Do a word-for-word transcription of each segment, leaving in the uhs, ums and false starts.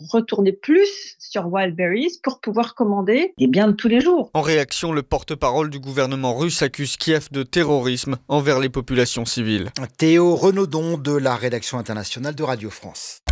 retourner plus sur Wildberries pour pouvoir commander des biens de tous les jours. En réaction, le porte-parole du gouvernement russe accuse Kiev de terrorisme envers les populations civiles. Théo Renaudon de la rédaction internationale de Radio France.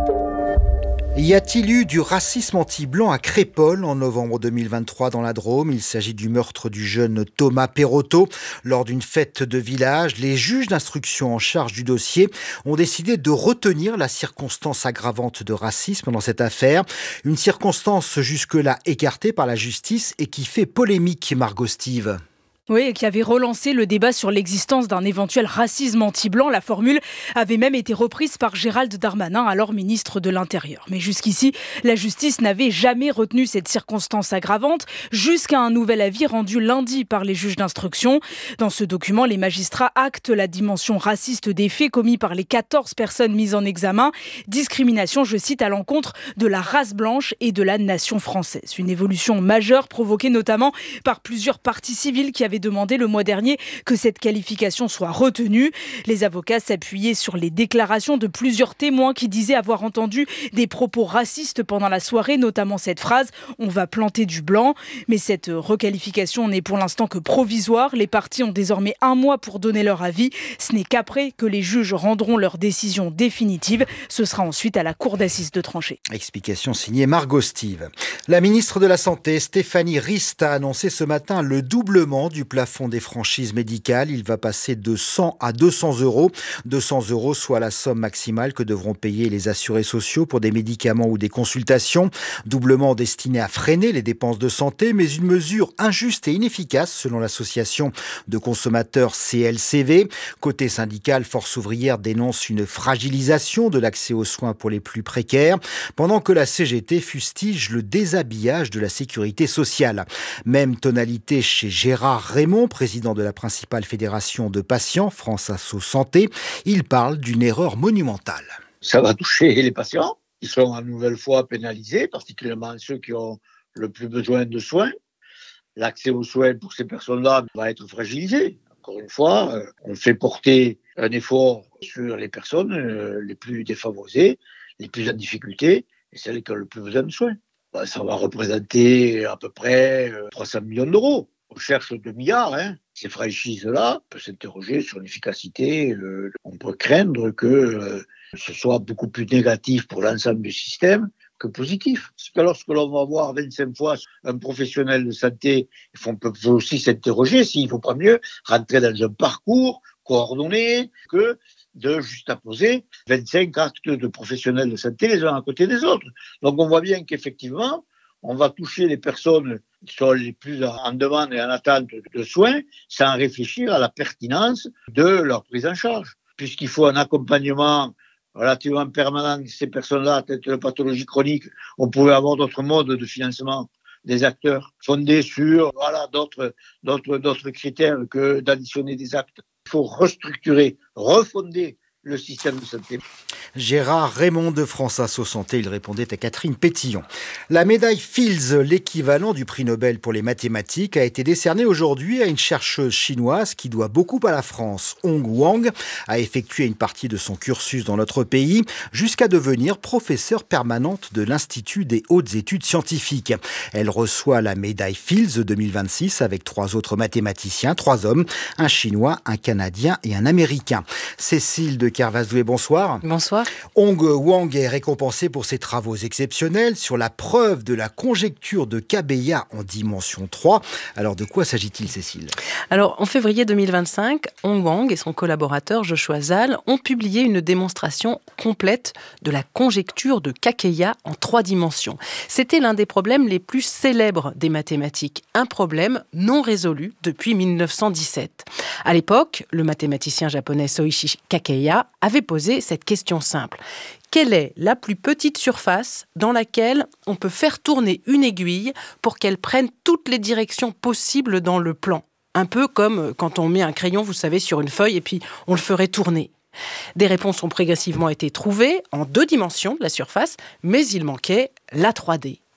Y a-t-il eu du racisme anti-blanc à Crépol en novembre deux mille vingt-trois dans la Drôme ? Il s'agit du meurtre du jeune Thomas Perotto lors d'une fête de village. Les juges d'instruction en charge du dossier ont décidé de retenir la circonstance aggravante de racisme dans cette affaire. Une circonstance jusque-là écartée par la justice et qui fait polémique, Margot Steve. Oui, et qui avait relancé le débat sur l'existence d'un éventuel racisme anti-blanc. La formule avait même été reprise par Gérald Darmanin, alors ministre de l'Intérieur. Mais jusqu'ici, la justice n'avait jamais retenu cette circonstance aggravante, jusqu'à un nouvel avis rendu lundi par les juges d'instruction. Dans ce document, les magistrats actent la dimension raciste des faits commis par les quatorze personnes mises en examen. Discrimination, je cite, à l'encontre de la race blanche et de la nation française. Une évolution majeure provoquée notamment par plusieurs parties civiles qui avaient demandé le mois dernier que cette qualification soit retenue. Les avocats s'appuyaient sur les déclarations de plusieurs témoins qui disaient avoir entendu des propos racistes pendant la soirée, notamment cette phrase « on va planter du blanc ». Mais cette requalification n'est pour l'instant que provisoire. Les parties ont désormais un mois pour donner leur avis. Ce n'est qu'après que les juges rendront leur décision définitive. Ce sera ensuite à la cour d'assises de trancher. Explication signée Margot Steve. La ministre de la Santé, Stéphanie Rist, a annoncé ce matin le doublement du plafond des franchises médicales. Il va passer de cent à deux cents euros. deux cents euros, soit la somme maximale que devront payer les assurés sociaux pour des médicaments ou des consultations. Doublement destiné à freiner les dépenses de santé, mais une mesure injuste et inefficace selon l'association de consommateurs C L C V. Côté syndical, Force ouvrière dénonce une fragilisation de l'accès aux soins pour les plus précaires, pendant que la C G T fustige le déshabillage de la sécurité sociale. Même tonalité chez Gérard Raymond, président de la principale fédération de patients, France Asso Santé. Il parle d'une erreur monumentale. Ça va toucher les patients. Ils sont à nouvelle fois pénalisés, particulièrement ceux qui ont le plus besoin de soins. L'accès aux soins pour ces personnes-là va être fragilisé. Encore une fois, on fait porter un effort sur les personnes les plus défavorisées, les plus en difficulté, et celles qui ont le plus besoin de soins. Ça va représenter à peu près trois cents millions d'euros. On cherche deux milliards. Hein. Ces franchises-là, on peut s'interroger sur l'efficacité. Le, on peut craindre que euh, ce soit beaucoup plus négatif pour l'ensemble du système que positif. Parce que lorsque l'on va voir vingt-cinq fois un professionnel de santé, on peut aussi s'interroger s'il ne faut pas mieux rentrer dans un parcours coordonné que de juste apposer vingt-cinq actes de professionnels de santé les uns à côté des autres. Donc on voit bien qu'effectivement, on va toucher les personnes qui sont les plus en demande et en attente de soins sans réfléchir à la pertinence de leur prise en charge. Puisqu'il faut un accompagnement relativement permanent de ces personnes-là atteintes de pathologies chroniques, on pouvait avoir d'autres modes de financement des acteurs fondés sur voilà, d'autres, d'autres, d'autres critères que d'additionner des actes. Il faut restructurer, refonder le système de santé. Gérard Raymond de France Asso Santé, il répondait à Catherine Pétillon. La médaille Fields, l'équivalent du prix Nobel pour les mathématiques, a été décernée aujourd'hui à une chercheuse chinoise qui doit beaucoup à la France. Hong Wang a effectué une partie de son cursus dans notre pays jusqu'à devenir professeure permanente de l'Institut des hautes études scientifiques. Elle reçoit la médaille Fields deux mille vingt-six avec trois autres mathématiciens, trois hommes, un Chinois, un Canadien et un Américain. Cécile de Kervasdoué, bonsoir. Bonsoir. Hong Wang est récompensé pour ses travaux exceptionnels sur la preuve de la conjecture de Kabeya en dimension trois. Alors de quoi s'agit-il, Cécile ? Alors en février deux mille vingt-cinq, Hong Wang et son collaborateur Joshua Zal ont publié une démonstration complète de la conjecture de Kakeya en trois dimensions. C'était l'un des problèmes les plus célèbres des mathématiques, un problème non résolu depuis mille neuf cent dix-sept. À l'époque, le mathématicien japonais Soichi Kakeya avait posé cette question simple. Quelle est la plus petite surface dans laquelle on peut faire tourner une aiguille pour qu'elle prenne toutes les directions possibles dans le plan ? Un peu comme quand on met un crayon, vous savez, sur une feuille et puis on le ferait tourner. Des réponses ont progressivement été trouvées en deux dimensions de la surface, mais il manquait la trois D.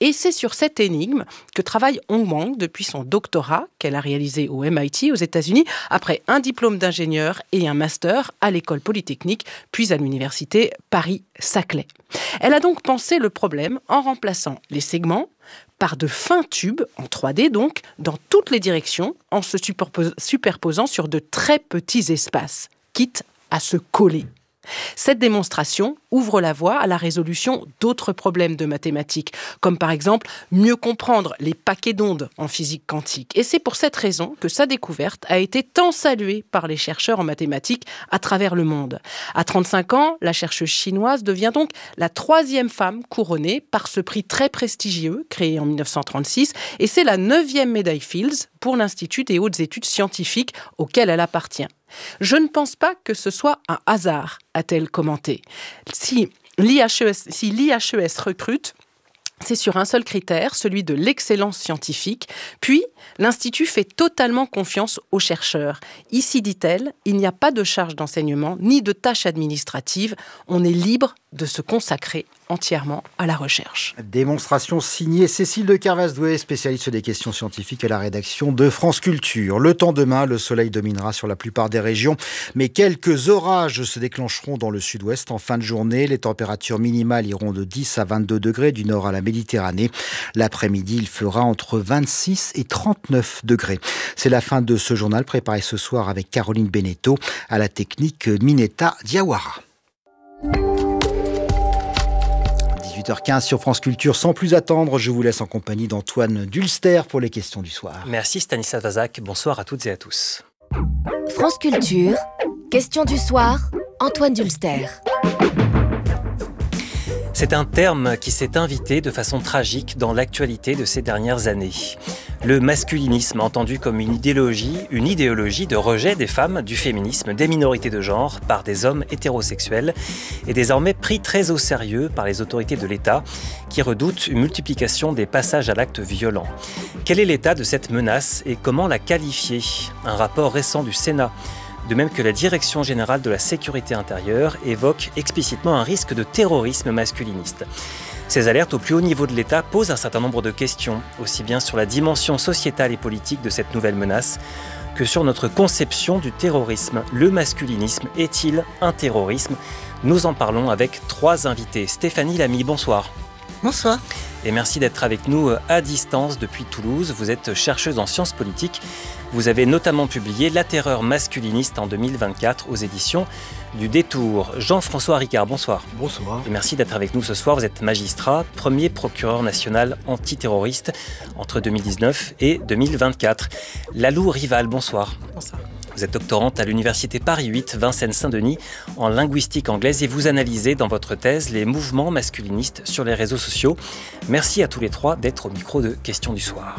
Et c'est sur cette énigme que travaille Hong Wang depuis son doctorat qu'elle a réalisé au M I T aux États-Unis, après un diplôme d'ingénieur et un master à l'école polytechnique, puis à l'université Paris-Saclay. Elle a donc pensé le problème en remplaçant les segments par de fins tubes, en trois D donc, dans toutes les directions, en se superpos- superposant sur de très petits espaces, quitte à se coller. Cette démonstration ouvre la voie à la résolution d'autres problèmes de mathématiques, comme par exemple mieux comprendre les paquets d'ondes en physique quantique. Et c'est pour cette raison que sa découverte a été tant saluée par les chercheurs en mathématiques à travers le monde. À trente-cinq ans, la chercheuse chinoise devient donc la troisième femme couronnée par ce prix très prestigieux, créé en dix-neuf cent trente-six, et c'est la neuvième médaille Fields pour l'Institut des hautes études scientifiques auquel elle appartient. Je ne pense pas que ce soit un hasard, a-t-elle commenté. Si l'I H E S, si l'I H E S recrute, c'est sur un seul critère, celui de l'excellence scientifique. Puis, l'Institut fait totalement confiance aux chercheurs. Ici, dit-elle, il n'y a pas de charge d'enseignement ni de tâches administratives. On est libre de se consacrer entièrement à la recherche. Démonstration signée Cécile de Kervasdoué, spécialiste des questions scientifiques à la rédaction de France Culture. Le temps demain, le soleil dominera sur la plupart des régions, mais quelques orages se déclencheront dans le sud-ouest en fin de journée. Les températures minimales iront de dix à vingt-deux degrés du nord à la Méditerranée. L'après-midi, il fera entre vingt-six et trente-neuf degrés. C'est la fin de ce journal préparé ce soir avec Caroline Beneteau, à la technique Mineta Diawara. dix-huit heures quinze sur France Culture. Sans plus attendre, je vous laisse en compagnie d'Antoine Dulster pour les questions du soir. Merci Stanislas Vazak. Bonsoir à toutes et à tous. France Culture, question du soir, Antoine Dulster. C'est un terme qui s'est invité de façon tragique dans l'actualité de ces dernières années. Le masculinisme, entendu comme une idéologie, une idéologie de rejet des femmes, du féminisme, des minorités de genre par des hommes hétérosexuels, est désormais pris très au sérieux par les autorités de l'État qui redoutent une multiplication des passages à l'acte violent. Quel est l'état de cette menace et comment la qualifier ? Un rapport récent du Sénat, de même que la Direction générale de la sécurité intérieure, évoque explicitement un risque de terrorisme masculiniste. Ces alertes au plus haut niveau de l'État posent un certain nombre de questions, aussi bien sur la dimension sociétale et politique de cette nouvelle menace que sur notre conception du terrorisme. Le masculinisme est-il un terrorisme ? Nous en parlons avec trois invités. Stéphanie Lamy, bonsoir. Bonsoir. Et merci d'être avec nous à distance depuis Toulouse. Vous êtes chercheuse en sciences politiques. Vous avez notamment publié La terreur masculiniste en deux mille vingt-quatre aux éditions du Détour. Jean-François Ricard, bonsoir. Bonsoir. Et merci d'être avec nous ce soir. Vous êtes magistrat, premier procureur national antiterroriste entre deux mille dix-neuf et deux mille vingt-quatre. Lalou Rival, bonsoir. Bonsoir. Vous êtes doctorante à l'université Paris huit, Vincennes-Saint-Denis, en linguistique anglaise et vous analysez dans votre thèse les mouvements masculinistes sur les réseaux sociaux. Merci à tous les trois d'être au micro de Questions du soir.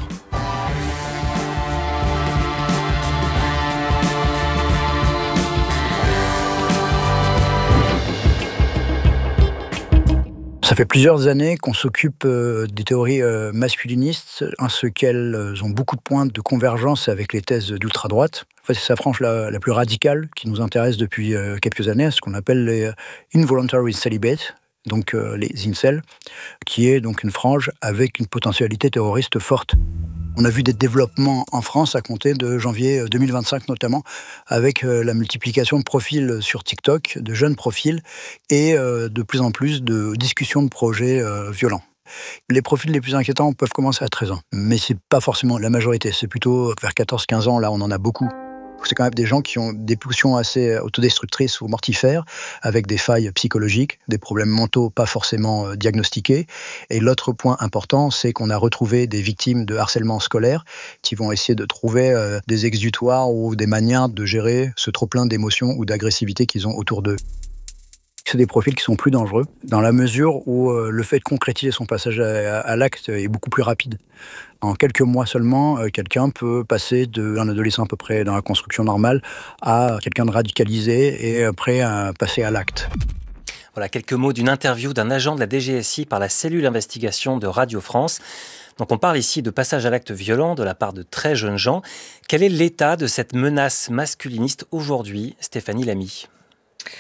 Ça fait plusieurs années qu'on s'occupe euh, des théories euh, masculinistes, en ce qu'elles euh, ont beaucoup de points de convergence avec les thèses d'ultra-droite. En fait, c'est sa frange la, la plus radicale qui nous intéresse depuis euh, quelques années, ce qu'on appelle les euh, involuntary celibate, donc euh, les incels, qui est donc une frange avec une potentialité terroriste forte. On a vu des développements en France à compter de janvier deux mille vingt-cinq notamment, avec la multiplication de profils sur TikTok, de jeunes profils, et de plus en plus de discussions de projets violents. Les profils les plus inquiétants peuvent commencer à treize ans, mais c'est pas forcément la majorité, c'est plutôt vers quatorze quinze ans, là on en a beaucoup. C'est quand même des gens qui ont des pulsions assez autodestructrices ou mortifères, avec des failles psychologiques, des problèmes mentaux pas forcément euh, diagnostiqués. Et l'autre point important, c'est qu'on a retrouvé des victimes de harcèlement scolaire qui vont essayer de trouver euh, des exutoires ou des manières de gérer ce trop-plein d'émotions ou d'agressivité qu'ils ont autour d'eux. C'est des profils qui sont plus dangereux, dans la mesure où euh, le fait de concrétiser son passage à, à l'acte est beaucoup plus rapide. En quelques mois seulement, euh, quelqu'un peut passer d'un adolescent à peu près dans la construction normale à quelqu'un de radicalisé et prêt à passer à l'acte. Voilà quelques mots d'une interview d'un agent de la D G S I par la cellule investigation de Radio France. Donc on parle ici de passage à l'acte violent de la part de très jeunes gens. Quel est l'état de cette menace masculiniste aujourd'hui, Stéphanie Lamy ?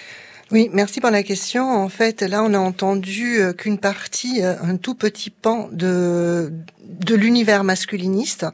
Oui, merci pour la question. En fait, là, on a entendu qu'une partie, un tout petit pan de de l'univers masculiniste.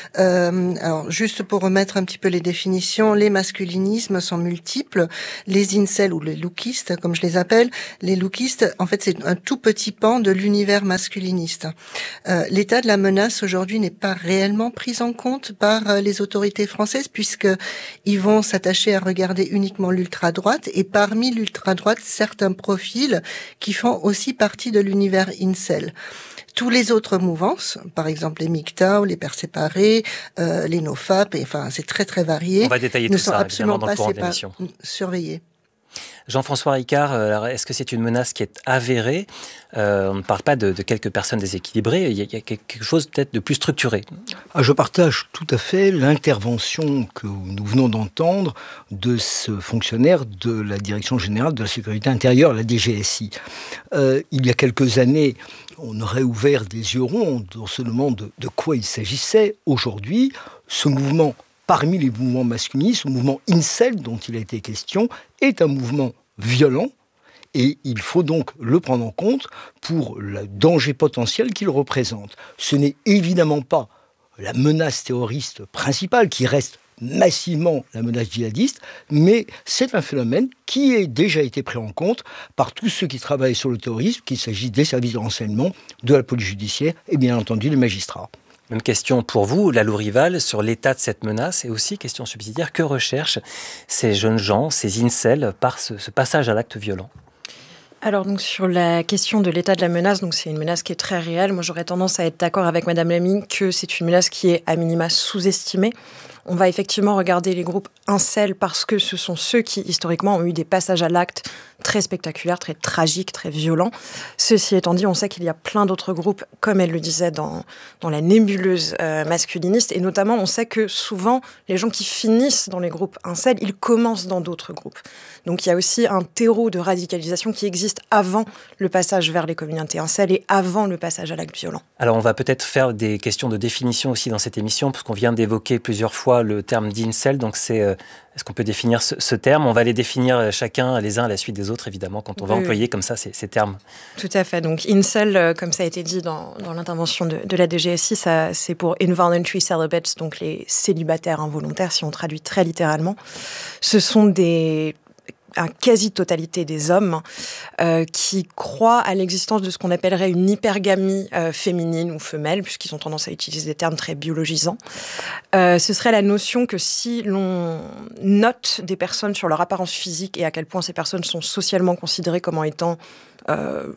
Euh, alors, juste pour remettre un petit peu les définitions, les masculinismes sont multiples. Les incels ou les lookistes, comme je les appelle, les lookistes, en fait, c'est un tout petit pan de l'univers masculiniste. Euh, l'état de la menace aujourd'hui n'est pas réellement pris en compte par les autorités françaises, puisque ils vont s'attacher à regarder uniquement l'ultra-droite, et parmi l'ultra-droite, certains profils qui font aussi partie de l'univers incel. Tous les autres mouvances, par exemple les M G T O W, les Pères séparés, euh, les NoFap, et enfin c'est très très varié. On va détailler ne tout sont ça absolument évidemment dans le pas cours de l'émission. surveillés. Jean-François Ricard, est-ce que c'est une menace qui est avérée ? euh, On ne parle pas de, de quelques personnes déséquilibrées, il y, a, il y a quelque chose peut-être de plus structuré. Ah, je partage tout à fait l'intervention que nous venons d'entendre de ce fonctionnaire de la Direction générale de la sécurité intérieure, la D G S I. Euh, il y a quelques années, on aurait ouvert des yeux ronds en se demandant de, de quoi il s'agissait. Aujourd'hui, ce mouvement, parmi les mouvements masculinistes, le mouvement incel dont il a été question, est un mouvement violent et il faut donc le prendre en compte pour le danger potentiel qu'il représente. Ce n'est évidemment pas la menace terroriste principale qui reste massivement la menace djihadiste, mais c'est un phénomène qui a déjà été pris en compte par tous ceux qui travaillent sur le terrorisme, qu'il s'agisse des services de renseignement, de la police judiciaire et bien entendu des magistrats. Même question pour vous, Lalou Rival, sur l'état de cette menace et aussi question subsidiaire, que recherchent ces jeunes gens, ces incels, par ce, ce passage à l'acte violent ? Alors donc sur la question de l'état de la menace, donc c'est une menace qui est très réelle. Moi j'aurais tendance à être d'accord avec Madame Lamy que c'est une menace qui est à minima sous-estimée. On va effectivement regarder les groupes incels parce que ce sont ceux qui historiquement ont eu des passages à l'acte très spectaculaires, très tragiques, très violents. Ceci étant dit, on sait qu'il y a plein d'autres groupes, comme elle le disait dans, dans la nébuleuse euh, masculiniste, et notamment on sait que souvent les gens qui finissent dans les groupes incels, ils commencent dans d'autres groupes. Donc il y a aussi un terreau de radicalisation qui existe avant le passage vers les communautés incels et avant le passage à l'acte violent. Alors on va peut-être faire des questions de définition aussi dans cette émission, parce qu'on vient d'évoquer plusieurs fois le terme d'incel, donc c'est... Euh, est-ce qu'on peut définir ce, ce terme ? On va les définir chacun les uns à la suite des autres, évidemment, quand on va oui, employer oui. comme ça ces, ces termes. Tout à fait. Donc, incel, comme ça a été dit dans, dans l'intervention de, de la D G S I, ça, c'est pour involuntary celibates, donc les célibataires involontaires, si on traduit très littéralement. Ce sont des... une quasi-totalité des hommes euh, qui croient à l'existence de ce qu'on appellerait une hypergamie euh, féminine ou femelle, puisqu'ils ont tendance à utiliser des termes très biologisants. Euh, ce serait la notion que si l'on note des personnes sur leur apparence physique et à quel point ces personnes sont socialement considérées comme étant euh,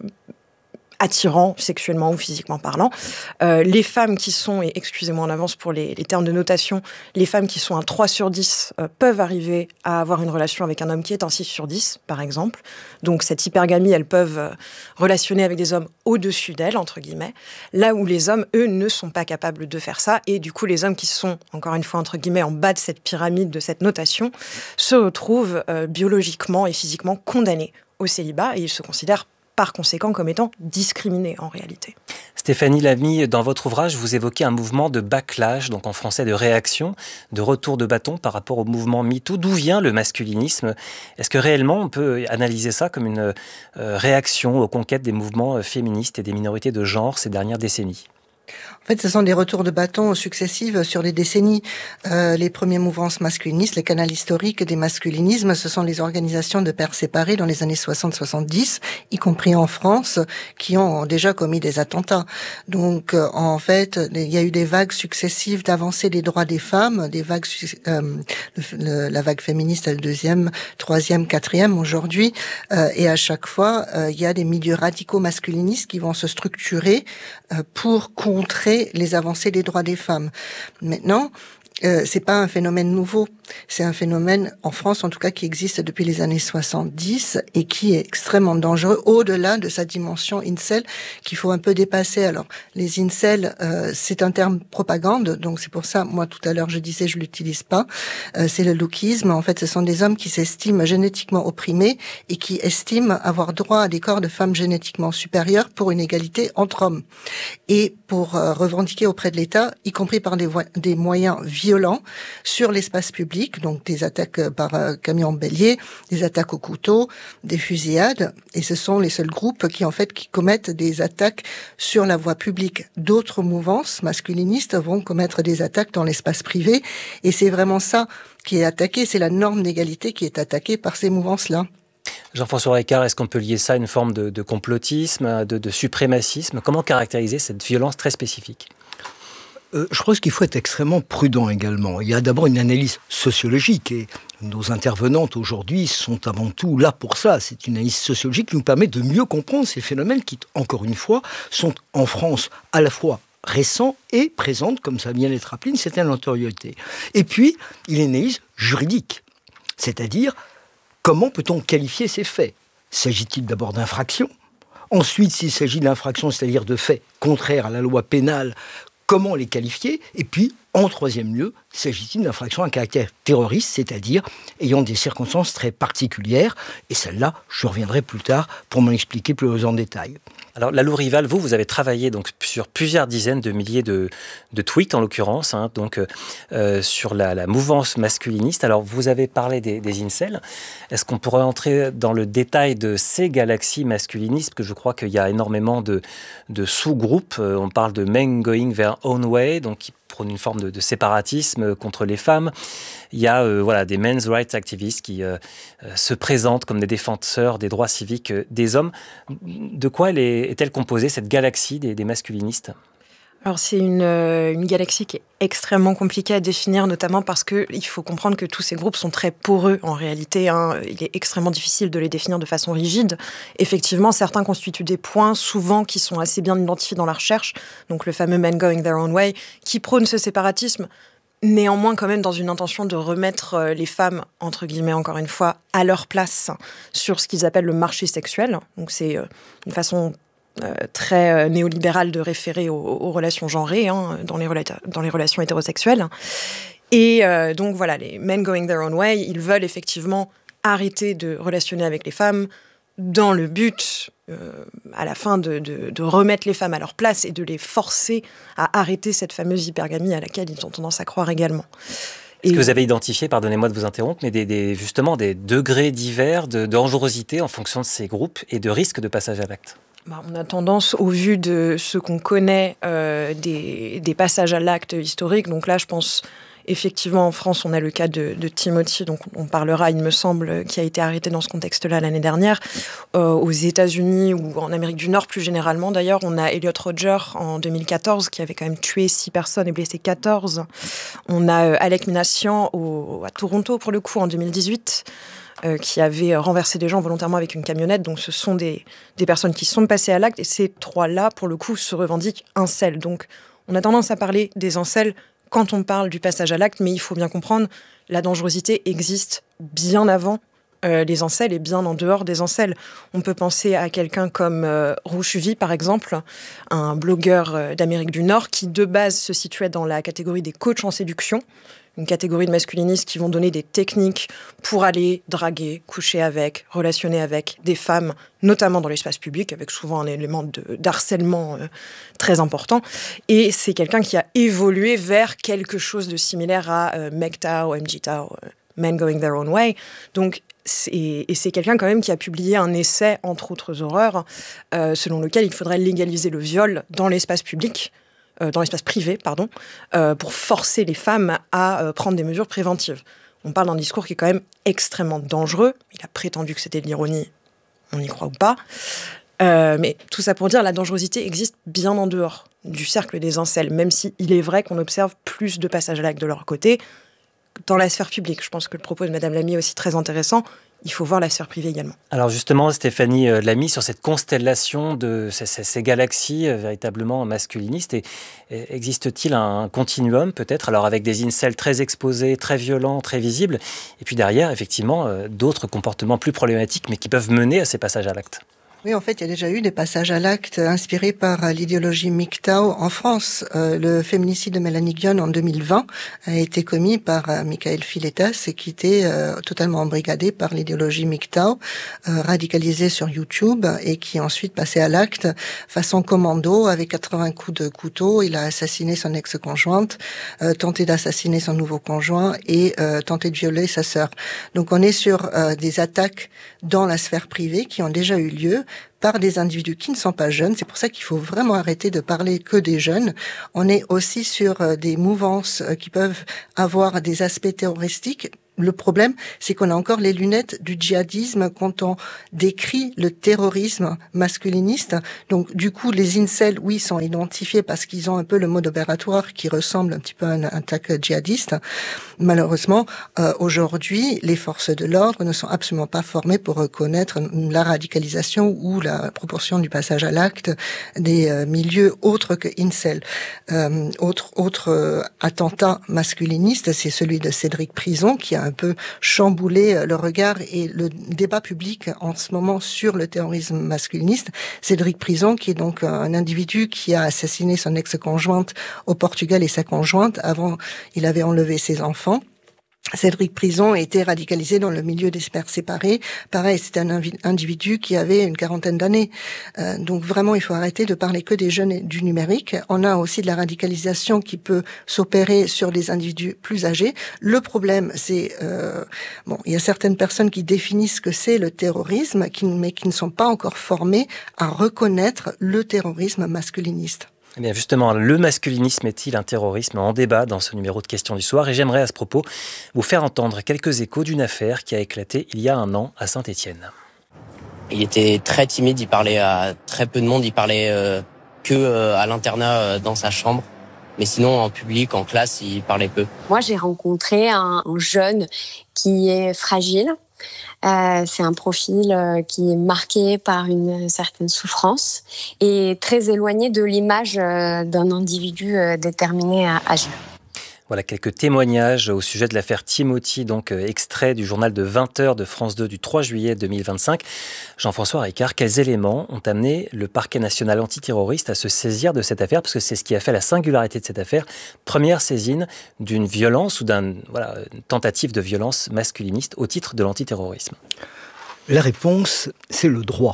attirants sexuellement ou physiquement parlant. Euh, les femmes qui sont, et excusez-moi en avance pour les, les termes de notation, les femmes qui sont un trois sur dix euh, peuvent arriver à avoir une relation avec un homme qui est un six sur dix, par exemple. Donc cette hypergamie, elles peuvent euh, relationner avec des hommes au-dessus d'elles, entre guillemets, là où les hommes, eux, ne sont pas capables de faire ça. Et du coup, les hommes qui sont, encore une fois, entre guillemets, en bas de cette pyramide, de cette notation, se retrouvent euh, biologiquement et physiquement condamnés au célibat et ils se considèrent par conséquent comme étant discriminés en réalité. Stéphanie Lamy, dans votre ouvrage, vous évoquez un mouvement de backlash, donc en français de réaction, de retour de bâton par rapport au mouvement MeToo. D'où vient le masculinisme ? Est-ce que réellement on peut analyser ça comme une euh, réaction aux conquêtes des mouvements féministes et des minorités de genre ces dernières décennies ? En fait, ce sont des retours de bâton successifs sur les décennies. Euh, les premiers mouvances masculinistes, les canals historiques des masculinismes, ce sont les organisations de pères séparés dans les années soixante soixante-dix, y compris en France, qui ont déjà commis des attentats. Donc, euh, en fait, il y a eu des vagues successives d'avancée des droits des femmes, des vagues, euh, le, le, la vague féministe est le deuxième, troisième, quatrième aujourd'hui, euh, et à chaque fois, euh, il y a des milieux radicaux masculinistes qui vont se structurer euh, pour contrer les avancées des droits des femmes. Maintenant, euh, c'est pas un phénomène nouveau. C'est un phénomène, en France en tout cas, qui existe depuis les années soixante-dix et qui est extrêmement dangereux, au-delà de sa dimension incel, qu'il faut un peu dépasser. Alors, les incels, euh, c'est un terme propagande, donc c'est pour ça, moi tout à l'heure je disais, je l'utilise pas. Euh, c'est le lookisme. En fait, ce sont des hommes qui s'estiment génétiquement opprimés et qui estiment avoir droit à des corps de femmes génétiquement supérieurs pour une égalité entre hommes. Et pour euh, revendiquer auprès de l'État, y compris par des, vo- des moyens violents, sur l'espace public, publique, donc des attaques par euh, camion bélier, des attaques au couteau, des fusillades, et ce sont les seuls groupes qui en fait qui commettent des attaques sur la voie publique. D'autres mouvances masculinistes vont commettre des attaques dans l'espace privé, et c'est vraiment ça qui est attaqué, c'est la norme d'égalité qui est attaquée par ces mouvances-là. Jean-François Ricard, est-ce qu'on peut lier ça à une forme de, de complotisme, de, de suprémacisme? Comment caractériser cette violence très spécifique? Euh, je pense qu'il faut être extrêmement prudent également. Il y a d'abord une analyse sociologique et nos intervenantes aujourd'hui sont avant tout là pour ça. C'est une analyse sociologique qui nous permet de mieux comprendre ces phénomènes qui, encore une fois, sont en France à la fois récents et présentent, comme ça vient d'être rappelé, une certaine notoriété. Et puis, il y a une analyse juridique, c'est-à-dire comment peut-on qualifier ces faits? S'agit-il d'abord d'infractions? Ensuite, s'il s'agit d'infractions, c'est-à-dire de faits contraires à la loi pénale, comment les qualifier? Et puis, en troisième lieu, s'agit-il d'infractions à caractère terroriste, c'est-à-dire ayant des circonstances très particulières? Et celle-là, je reviendrai plus tard pour m'en expliquer plus en détail. Alors, Lalou Rival, vous, vous avez travaillé donc sur plusieurs dizaines de milliers de, de tweets, en l'occurrence, hein, donc euh, sur la, la mouvance masculiniste. Alors, vous avez parlé des, des incels. Est-ce qu'on pourrait entrer dans le détail de ces galaxies masculinistes? Parce que je crois qu'il y a énormément de, de sous-groupes. Euh, on parle de men going their own way, donc qui prônent une forme de, de séparatisme contre les femmes. Il y a euh, voilà, des men's rights activistes qui euh, euh, se présentent comme des défenseurs des droits civiques euh, des hommes. De quoi elle est, est-elle composée, cette galaxie des, des masculinistes? Alors c'est une, euh, une galaxie qui est extrêmement compliquée à définir, notamment parce qu'il faut comprendre que tous ces groupes sont très poreux en réalité. Hein. Il est extrêmement difficile de les définir de façon rigide. Effectivement, certains constituent des points, souvent qui sont assez bien identifiés dans la recherche, donc le fameux Men Going Their Own Way, qui prône ce séparatisme, néanmoins quand même dans une intention de remettre les femmes, entre guillemets encore une fois, à leur place sur ce qu'ils appellent le marché sexuel. Donc c'est une façon Euh, très euh, néolibéral de référer aux, aux relations genrées hein, dans, les rela- dans les relations hétérosexuelles. Et euh, donc voilà, les men going their own way, ils veulent effectivement arrêter de relationner avec les femmes dans le but, euh, à la fin, de, de, de remettre les femmes à leur place et de les forcer à arrêter cette fameuse hypergamie à laquelle ils ont tendance à croire également. Est-ce que vous avez identifié, pardonnez-moi de vous interrompre, mais des, des, justement des degrés divers de dangerosité en fonction de ces groupes et de risque de passage à l'acte? Bah, on a tendance, au vu de ce qu'on connaît euh, des, des passages à l'acte historiques, donc là je pense effectivement en France on a le cas de, de Timothy, donc on parlera il me semble, qui a été arrêté dans ce contexte-là l'année dernière. Euh, aux États-Unis ou en Amérique du Nord plus généralement d'ailleurs, on a Elliot Rodger en deux mille quatorze qui avait quand même tué six personnes et blessé quatorze. On a euh, Alec Minassian au, à Toronto pour le coup en deux mille dix-huit. Euh, qui avait renversé des gens volontairement avec une camionnette. Donc ce sont des, des personnes qui sont passées à l'acte et ces trois-là, pour le coup, se revendiquent incels. Donc on a tendance à parler des incels quand on parle du passage à l'acte, mais il faut bien comprendre, la dangerosité existe bien avant euh, les incels et bien en dehors des incels. On peut penser à quelqu'un comme euh, Rouchuvi, par exemple, un blogueur euh, d'Amérique du Nord qui, de base, se situait dans la catégorie des coachs en séduction, une catégorie de masculinistes qui vont donner des techniques pour aller draguer, coucher avec, relationner avec des femmes, notamment dans l'espace public, avec souvent un élément de, d'harcèlement euh, très important. Et c'est quelqu'un qui a évolué vers quelque chose de similaire à euh, M G T O W, M G T O W, euh, Men Going Their Own Way. Donc, c'est, et c'est quelqu'un quand même qui a publié un essai, entre autres horreurs, euh, selon lequel il faudrait légaliser le viol dans l'espace public, dans l'espace privé, pardon, euh, pour forcer les femmes à euh, prendre des mesures préventives. On parle d'un discours qui est quand même extrêmement dangereux. Il a prétendu que c'était de l'ironie, on y croit ou pas. Euh, mais tout ça pour dire, la dangerosité existe bien en dehors du cercle des incels, même si il est vrai qu'on observe plus de passages à l'acte de leur côté dans la sphère publique. Je pense que le propos de Madame Lamy est aussi très intéressant. Il faut voir la sphère privée également. Alors justement, Stéphanie Lamy, sur cette constellation de ces, ces, ces galaxies euh, véritablement masculinistes, et, et existe-t-il un continuum peut-être, alors avec des incels très exposés, très violents, très visibles, et puis derrière, effectivement, euh, d'autres comportements plus problématiques, mais qui peuvent mener à ces passages à l'acte? Oui, en fait, il y a déjà eu des passages à l'acte inspirés par l'idéologie M G T O W en France. Euh, le féminicide de Mélanie Guion en deux mille vingt a été commis par euh, Michael Filetas et qui était euh, totalement embrigadé par l'idéologie M G T O W, euh, radicalisé sur YouTube et qui ensuite passé à l'acte façon commando avec quatre-vingts coups de couteau. Il a assassiné son ex-conjointe, euh, tenté d'assassiner son nouveau conjoint et euh, tenté de violer sa sœur. Donc on est sur euh, des attaques dans la sphère privée qui ont déjà eu lieu par des individus qui ne sont pas jeunes. C'est pour ça qu'il faut vraiment arrêter de parler que des jeunes. On est aussi sur des mouvances qui peuvent avoir des aspects terroristiques. Le problème, c'est qu'on a encore les lunettes du djihadisme quand on décrit le terrorisme masculiniste. Donc, du coup, les incels, oui, sont identifiés parce qu'ils ont un peu le mode opératoire qui ressemble un petit peu à une attaque djihadiste. Malheureusement, euh, aujourd'hui, les forces de l'ordre ne sont absolument pas formées pour reconnaître la radicalisation ou la proportion du passage à l'acte des euh, milieux autres que incels. Euh, autre autre euh, attentat masculiniste, c'est celui de Cédric Prison qui a un peu chamboulé le regard et le débat public en ce moment sur le terrorisme masculiniste. Cédric Prison, qui est donc un individu qui a assassiné son ex-conjointe au Portugal et sa conjointe. Avant, il avait enlevé ses enfants. Cédric Prison a été radicalisé dans le milieu des pères séparés. Pareil, c'était un individu qui avait une quarantaine d'années. Euh, donc vraiment, il faut arrêter de parler que des jeunes et du numérique. On a aussi de la radicalisation qui peut s'opérer sur des individus plus âgés. Le problème, c'est... Euh, bon, il y a certaines personnes qui définissent ce que c'est le terrorisme, qui, mais qui ne sont pas encore formées à reconnaître le terrorisme masculiniste. Eh bien justement, le masculinisme est-il un terrorisme en débat dans ce numéro de Questions du soir? Et j'aimerais à ce propos vous faire entendre quelques échos d'une affaire qui a éclaté il y a un an à Saint-Étienne. Il était très timide, il parlait à très peu de monde, il parlait euh, que euh, à l'internat euh, dans sa chambre. Mais sinon, en public, en classe, il parlait peu. Moi, j'ai rencontré un, un jeune qui est fragile. Euh, c'est un profil euh, qui est marqué par une certaine souffrance et très éloigné de l'image euh, d'un individu euh, déterminé à agir. Voilà quelques témoignages au sujet de l'affaire Timothy, donc euh, extrait du journal de vingt heures de France deux du trois juillet deux mille vingt-cinq. Jean-François Ricard, quels éléments ont amené le parquet national antiterroriste à se saisir de cette affaire? Parce que c'est ce qui a fait la singularité de cette affaire. Première saisine d'une violence ou d'une voilà, tentative de violence masculiniste au titre de l'antiterrorisme. La réponse, c'est le droit.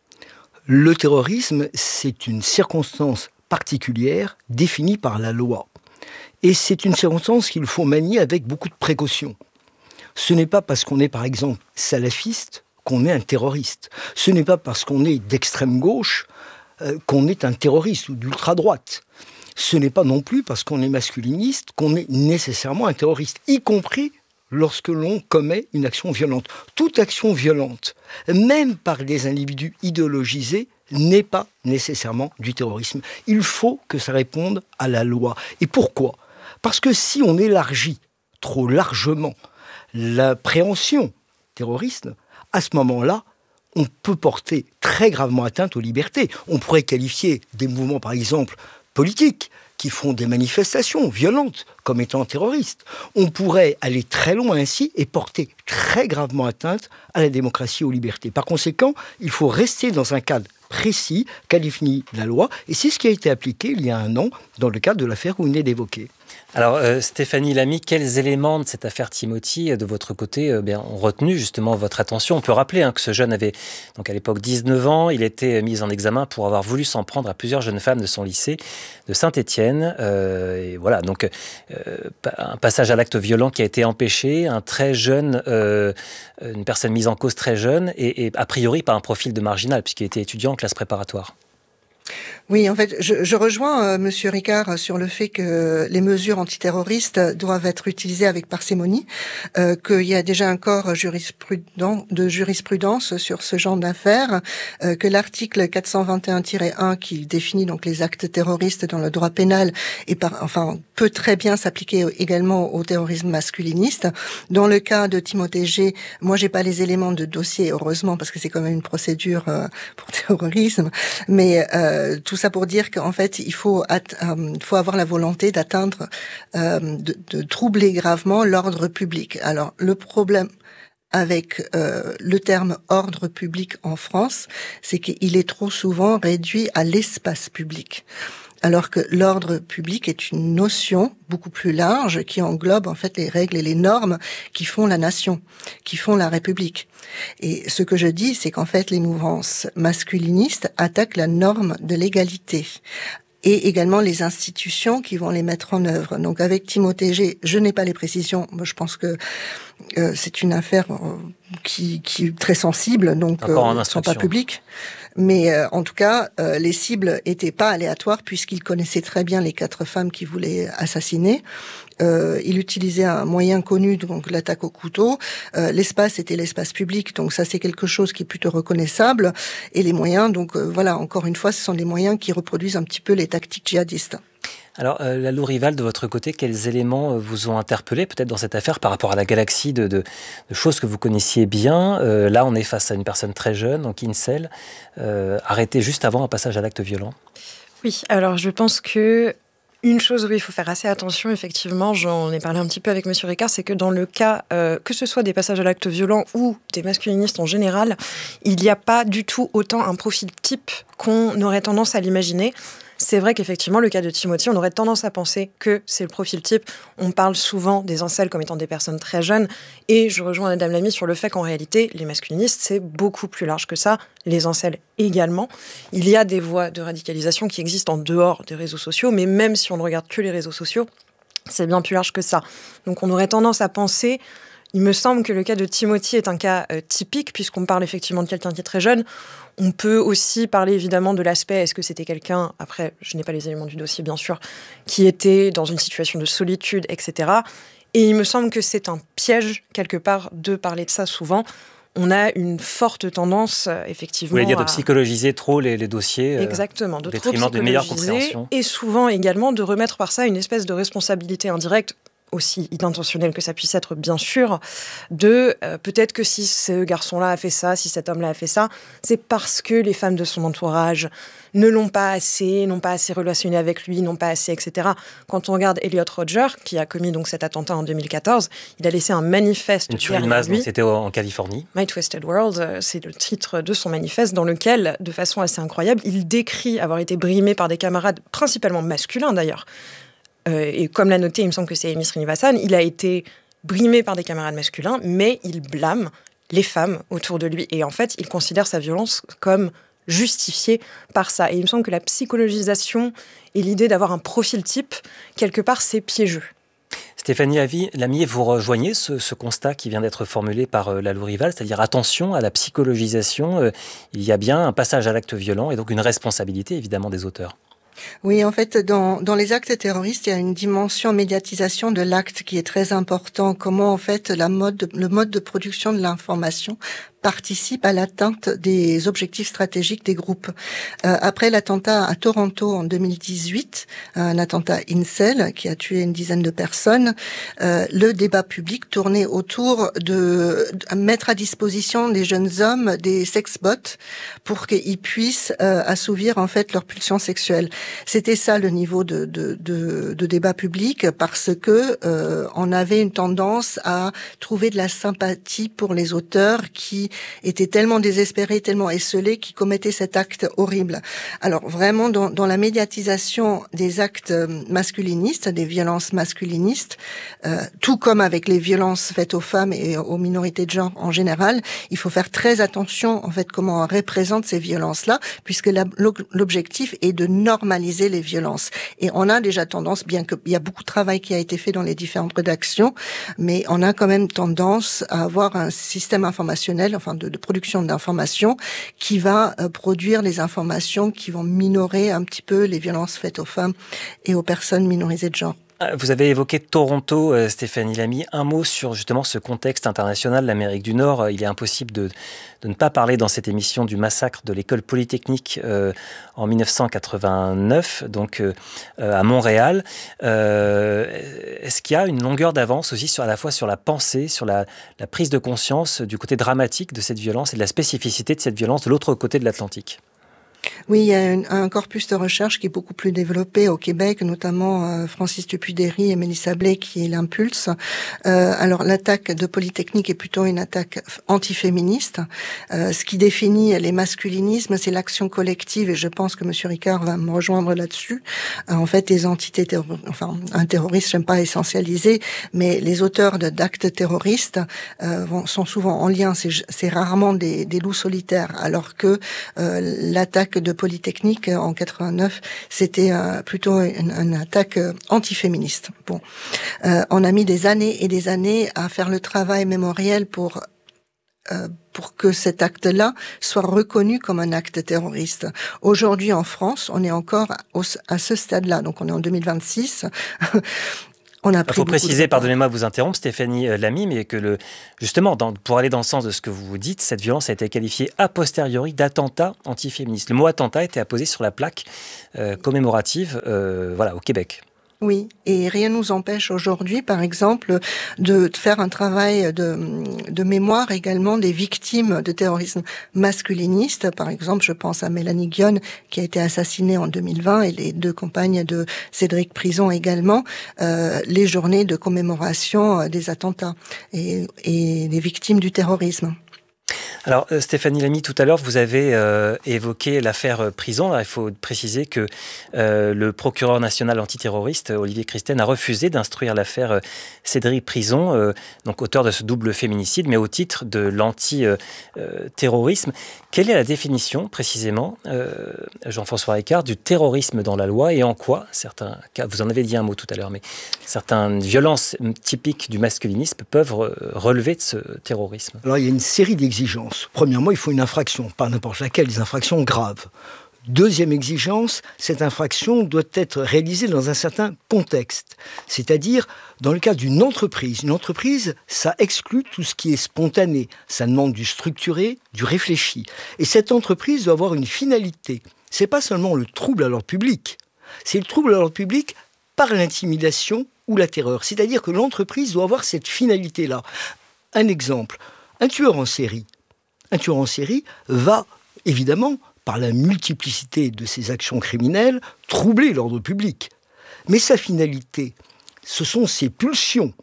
Le terrorisme, c'est une circonstance particulière définie par la loi. Et c'est une circonstance qu'il faut manier avec beaucoup de précaution. Ce n'est pas parce qu'on est, par exemple, salafiste qu'on est un terroriste. Ce n'est pas parce qu'on est d'extrême gauche euh, qu'on est un terroriste ou d'ultra-droite. Ce n'est pas non plus parce qu'on est masculiniste qu'on est nécessairement un terroriste, y compris lorsque l'on commet une action violente. Toute action violente, même par des individus idéologisés, n'est pas nécessairement du terrorisme. Il faut que ça réponde à la loi. Et pourquoi ? Parce que si on élargit trop largement la préhension terroriste, à ce moment-là, on peut porter très gravement atteinte aux libertés. On pourrait qualifier des mouvements, par exemple, politiques, qui font des manifestations violentes comme étant terroristes. On pourrait aller très loin ainsi et porter très gravement atteinte à la démocratie et aux libertés. Par conséquent, il faut rester dans un cadre précis qu'a défini la loi, et c'est ce qui a été appliqué il y a un an dans le cadre de l'affaire que vous venez d'évoquer. Alors euh, Stéphanie Lamy, quels éléments de cette affaire Timothy, de votre côté, euh, bien, ont retenu justement votre attention? On peut rappeler hein, que ce jeune avait donc à l'époque dix-neuf ans, il était mis en examen pour avoir voulu s'en prendre à plusieurs jeunes femmes de son lycée de Saint-Étienne. Euh, et voilà, donc euh, un passage à l'acte violent qui a été empêché, un très jeune, euh, une personne mise en cause très jeune et, et a priori pas un profil de marginal puisqu'il était étudiant en classe préparatoire. Oui, en fait, je, je rejoins euh, Monsieur Ricard sur le fait que les mesures antiterroristes doivent être utilisées avec parcimonie, euh, qu'il y a déjà un corps jurisprudent, de jurisprudence sur ce genre d'affaires, euh, que l'article quatre cent vingt et un tiret un qui définit donc les actes terroristes dans le droit pénal et par, enfin peut très bien s'appliquer également au terrorisme masculiniste. Dans le cas de Timothée G, moi j'ai pas les éléments de dossier, heureusement, parce que c'est quand même une procédure euh, pour terrorisme, mais euh, tout ça pour dire qu'en fait, il faut, at- euh, faut avoir la volonté d'atteindre, euh, de, de troubler gravement l'ordre public. Alors, le problème, avec euh, le terme ordre public en France, c'est qu'il est trop souvent réduit à l'espace public. Alors que l'ordre public est une notion beaucoup plus large qui englobe en fait les règles et les normes qui font la nation, qui font la République. Et ce que je dis, c'est qu'en fait les mouvances masculinistes attaquent la norme de l'égalité et également les institutions qui vont les mettre en œuvre. Donc avec Timothée G, je n'ai pas les précisions. Moi, je pense que euh, c'est une affaire euh, qui, qui est très sensible, donc euh, ne sont pas publiques. Mais euh, en tout cas, euh, les cibles étaient pas aléatoires puisqu'il connaissait très bien les quatre femmes qui voulaient assassiner. Euh, il utilisait un moyen connu, donc l'attaque au couteau. Euh, l'espace était l'espace public, donc ça c'est quelque chose qui est plutôt reconnaissable. Et les moyens, donc euh, voilà, encore une fois, ce sont des moyens qui reproduisent un petit peu les tactiques djihadistes. Alors, euh, Lalou Rival, de votre côté, quels éléments vous ont interpellé peut-être dans cette affaire par rapport à la galaxie de, de, de choses que vous connaissiez bien euh, Là, on est face à une personne très jeune, donc incel, euh, arrêtée juste avant un passage à l'acte violent. Oui, alors je pense que une chose où il faut faire assez attention, effectivement, j'en ai parlé un petit peu avec Monsieur Ricard, c'est que dans le cas, euh, que ce soit des passages à l'acte violent ou des masculinistes en général, il n'y a pas du tout autant un profil type qu'on aurait tendance à l'imaginer. C'est vrai qu'effectivement, le cas de Timothy, on aurait tendance à penser que c'est le profil type. On parle souvent des incels comme étant des personnes très jeunes. Et je rejoins Madame Lamy sur le fait qu'en réalité, les masculinistes, c'est beaucoup plus large que ça. Les incels également. Il y a des voies de radicalisation qui existent en dehors des réseaux sociaux. Mais même si on ne regarde que les réseaux sociaux, c'est bien plus large que ça. Donc on aurait tendance à penser... Il me semble que le cas de Timothy est un cas euh, typique, puisqu'on parle effectivement de quelqu'un qui est très jeune. On peut aussi parler évidemment de l'aspect, est-ce que c'était quelqu'un, après je n'ai pas les éléments du dossier bien sûr, qui était dans une situation de solitude, et cetera. Et il me semble que c'est un piège, quelque part, de parler de ça souvent. On a une forte tendance, euh, effectivement... Vous voulez dire à... de psychologiser trop les, les dossiers euh, Exactement, de au trop détriment d'une meilleure psychologiser, compréhension. et souvent également de remettre par ça une espèce de responsabilité indirecte, aussi inintentionnel que ça puisse être, bien sûr, de euh, peut-être que si ce garçon-là a fait ça, si cet homme-là a fait ça, c'est parce que les femmes de son entourage ne l'ont pas assez, n'ont pas assez relationné avec lui, n'ont pas assez, et cetera. Quand on regarde Elliot Rodger, qui a commis donc cet attentat en deux mille quatorze, il a laissé un manifeste Une tuerie de masse, donc c'était en Californie. My Twisted World, c'est le titre de son manifeste, dans lequel, de façon assez incroyable, il décrit avoir été brimé par des camarades, principalement masculins d'ailleurs. Euh, et comme l'a noté, il me semble que c'est Amy Srinivasan, il a été brimé par des camarades masculins, mais il blâme les femmes autour de lui. Et en fait, il considère sa violence comme justifiée par ça. Et il me semble que la psychologisation et l'idée d'avoir un profil type, quelque part, c'est piégeux. Stéphanie Lamy, vous rejoignez ce, ce constat qui vient d'être formulé par euh, Lalou Rival, c'est-à-dire attention à la psychologisation. Euh, il y a bien un passage à l'acte violent et donc une responsabilité évidemment des auteurs. Oui, en fait, dans, dans les actes terroristes, il y a une dimension médiatisation de l'acte qui est très important. Comment, en fait, la mode, le mode de production de l'information participe à l'atteinte des objectifs stratégiques des groupes. Euh, après l'attentat à Toronto en deux mille dix-huit, un attentat incel qui a tué une dizaine de personnes, euh, le débat public tournait autour de, de mettre à disposition des jeunes hommes des sexbots pour qu'ils puissent euh, assouvir en fait leur pulsion sexuelle. C'était ça le niveau de, de, de, de débat public parce que euh, on avait une tendance à trouver de la sympathie pour les auteurs qui étaient tellement désespérés, tellement esseulés, qui commettaient cet acte horrible. Alors vraiment, dans, dans la médiatisation des actes masculinistes, des violences masculinistes, euh, tout comme avec les violences faites aux femmes et aux minorités de genre en général, il faut faire très attention, en fait, comment on représente ces violences-là, puisque la, l'objectif est de normaliser les violences. Et on a déjà tendance, bien qu'il y a beaucoup de travail qui a été fait dans les différentes rédactions, mais on a quand même tendance à avoir un système informationnel, enfin de, de production d'informations, qui va euh, produire les informations qui vont minorer un petit peu les violences faites aux femmes et aux personnes minorisées de genre. Vous avez évoqué Toronto, euh, Stéphanie Lamy. Un mot sur justement ce contexte international, l'Amérique du Nord. Il est impossible de, de ne pas parler dans cette émission du massacre de l'école polytechnique euh, en dix-neuf cent quatre-vingt-neuf, donc euh, à Montréal. Euh, est-ce qu'il y a une longueur d'avance aussi sur, à la fois sur la pensée, sur la, la prise de conscience du côté dramatique de cette violence et de la spécificité de cette violence de l'autre côté de l'Atlantique ? Oui, il y a un, un corpus de recherche qui est beaucoup plus développé au Québec, notamment euh, Francis Dupuy-Derry et Mélissa Blais qui l'impulse. Euh, alors l'attaque de Polytechnique est plutôt une attaque antiféministe. Euh, ce qui définit les masculinismes, c'est l'action collective, et je pense que M. Ricard va me rejoindre là-dessus. Euh, en fait, les entités terroristes, enfin un terroriste, j'aime pas essentialiser, mais les auteurs de, d'actes terroristes euh, vont, sont souvent en lien. C'est, c'est rarement des, des loups solitaires, alors que euh, l'attaque de Polytechnique en quatre-vingt-neuf, c'était euh, plutôt une, une attaque euh, antiféministe. Bon, euh, on a mis des années et des années à faire le travail mémoriel pour euh, pour que cet acte-là soit reconnu comme un acte terroriste. Aujourd'hui, en France, on est encore au, à ce stade-là. Donc, on est en deux mille vingt-six. On a Il faut préciser, pardonnez-moi de vous interrompre, Stéphanie Lamy, mais que le, justement, dans, pour aller dans le sens de ce que vous dites, cette violence a été qualifiée a posteriori d'attentat antiféministe. Le mot attentat a été apposé sur la plaque euh, commémorative euh, voilà, au Québec. Oui, et rien ne nous empêche aujourd'hui, par exemple, de faire un travail de, de mémoire également des victimes de terrorisme masculiniste. Par exemple, je pense à Mélanie Guillon, qui a été assassinée en deux mille vingt, et les deux compagnes de Cédric Prison également, euh, les journées de commémoration des attentats et, et des victimes du terrorisme. Alors, Stéphanie Lamy, tout à l'heure, vous avez euh, évoqué l'affaire Prison. Alors, il faut préciser que euh, le procureur national antiterroriste, Olivier Christen, a refusé d'instruire l'affaire Cédric Prison, euh, donc auteur de ce double féminicide, mais au titre de l'anti-terrorisme. Quelle est la définition, précisément, euh, Jean-François Ricard, du terrorisme dans la loi, et en quoi certains cas, vous en avez dit un mot tout à l'heure, mais certaines violences typiques du masculinisme peuvent relever de ce terrorisme? Alors, il y a une série d'exigences. Premièrement, il faut une infraction, pas n'importe laquelle, des infractions graves. Deuxième exigence, cette infraction doit être réalisée dans un certain contexte. C'est-à-dire, dans le cas d'une entreprise. Une entreprise, ça exclut tout ce qui est spontané. Ça demande du structuré, du réfléchi. Et cette entreprise doit avoir une finalité. C'est pas seulement le trouble à l'ordre public. C'est le trouble à l'ordre public par l'intimidation ou la terreur. C'est-à-dire que l'entreprise doit avoir cette finalité-là. Un exemple, un tueur en série. Un tueur en série va, évidemment, par la multiplicité de ses actions criminelles, troubler l'ordre public. Mais sa finalité, ce sont ses pulsions.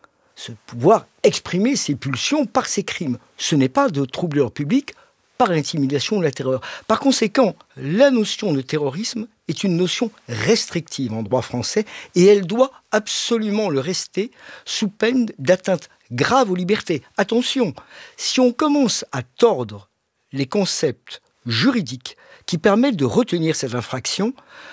Se pouvoir exprimer ses pulsions par ses crimes. Ce n'est pas de troubler l'ordre public par l'intimidation ou la terreur. Par conséquent, la notion de terrorisme est une notion restrictive en droit français et elle doit absolument le rester sous peine d'atteinte grave aux libertés. Attention, si on commence à tordre les concepts juridiques qui permettent de retenir cette infraction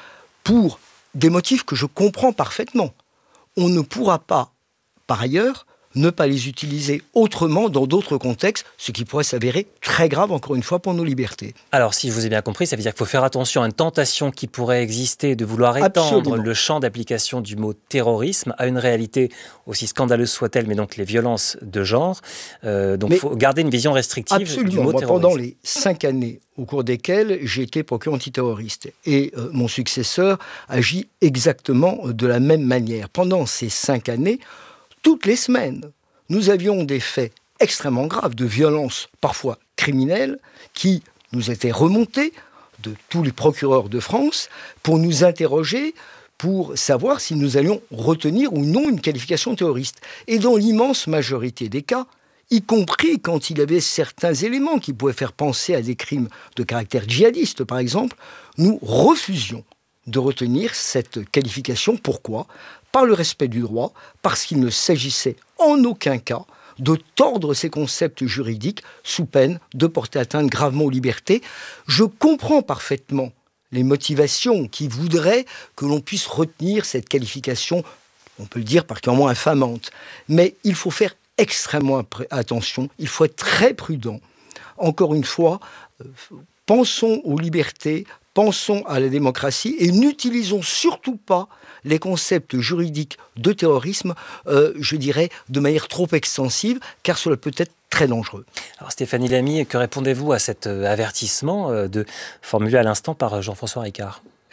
pour des motifs que je comprends parfaitement, on ne pourra pas, par ailleurs, ne pas les utiliser autrement dans d'autres contextes, ce qui pourrait s'avérer très grave, encore une fois, pour nos libertés. Alors, si je vous ai bien compris, ça veut dire qu'il faut faire attention à une tentation qui pourrait exister de vouloir étendre Absolument. le champ d'application du mot terrorisme à une réalité aussi scandaleuse soit-elle, mais donc les violences de genre. Euh, donc, il faut garder une vision restrictive absolument. du mot Moi, terrorisme. Pendant les cinq années au cours desquelles j'ai été procureur antiterroriste, et euh, mon successeur agit exactement de la même manière. Pendant ces cinq années, toutes les semaines, nous avions des faits extrêmement graves de violences, parfois criminelles, qui nous étaient remontés de tous les procureurs de France pour nous interroger, pour savoir si nous allions retenir ou non une qualification terroriste. Et dans l'immense majorité des cas, y compris quand il y avait certains éléments qui pouvaient faire penser à des crimes de caractère djihadiste, par exemple, nous refusions de retenir cette qualification. Pourquoi ? Par le respect du droit, parce qu'il ne s'agissait en aucun cas de tordre ces concepts juridiques sous peine de porter atteinte gravement aux libertés. Je comprends parfaitement les motivations qui voudraient que l'on puisse retenir cette qualification, on peut le dire particulièrement infamante. Mais il faut faire extrêmement attention, il faut être très prudent. Encore une fois, euh, pensons aux libertés, pensons à la démocratie et n'utilisons surtout pas les concepts juridiques de terrorisme, euh, je dirais, de manière trop extensive, car cela peut être très dangereux. Alors Stéphanie Lamy, que répondez-vous à cet avertissement de, formulé à l'instant par Jean-François Ricard ?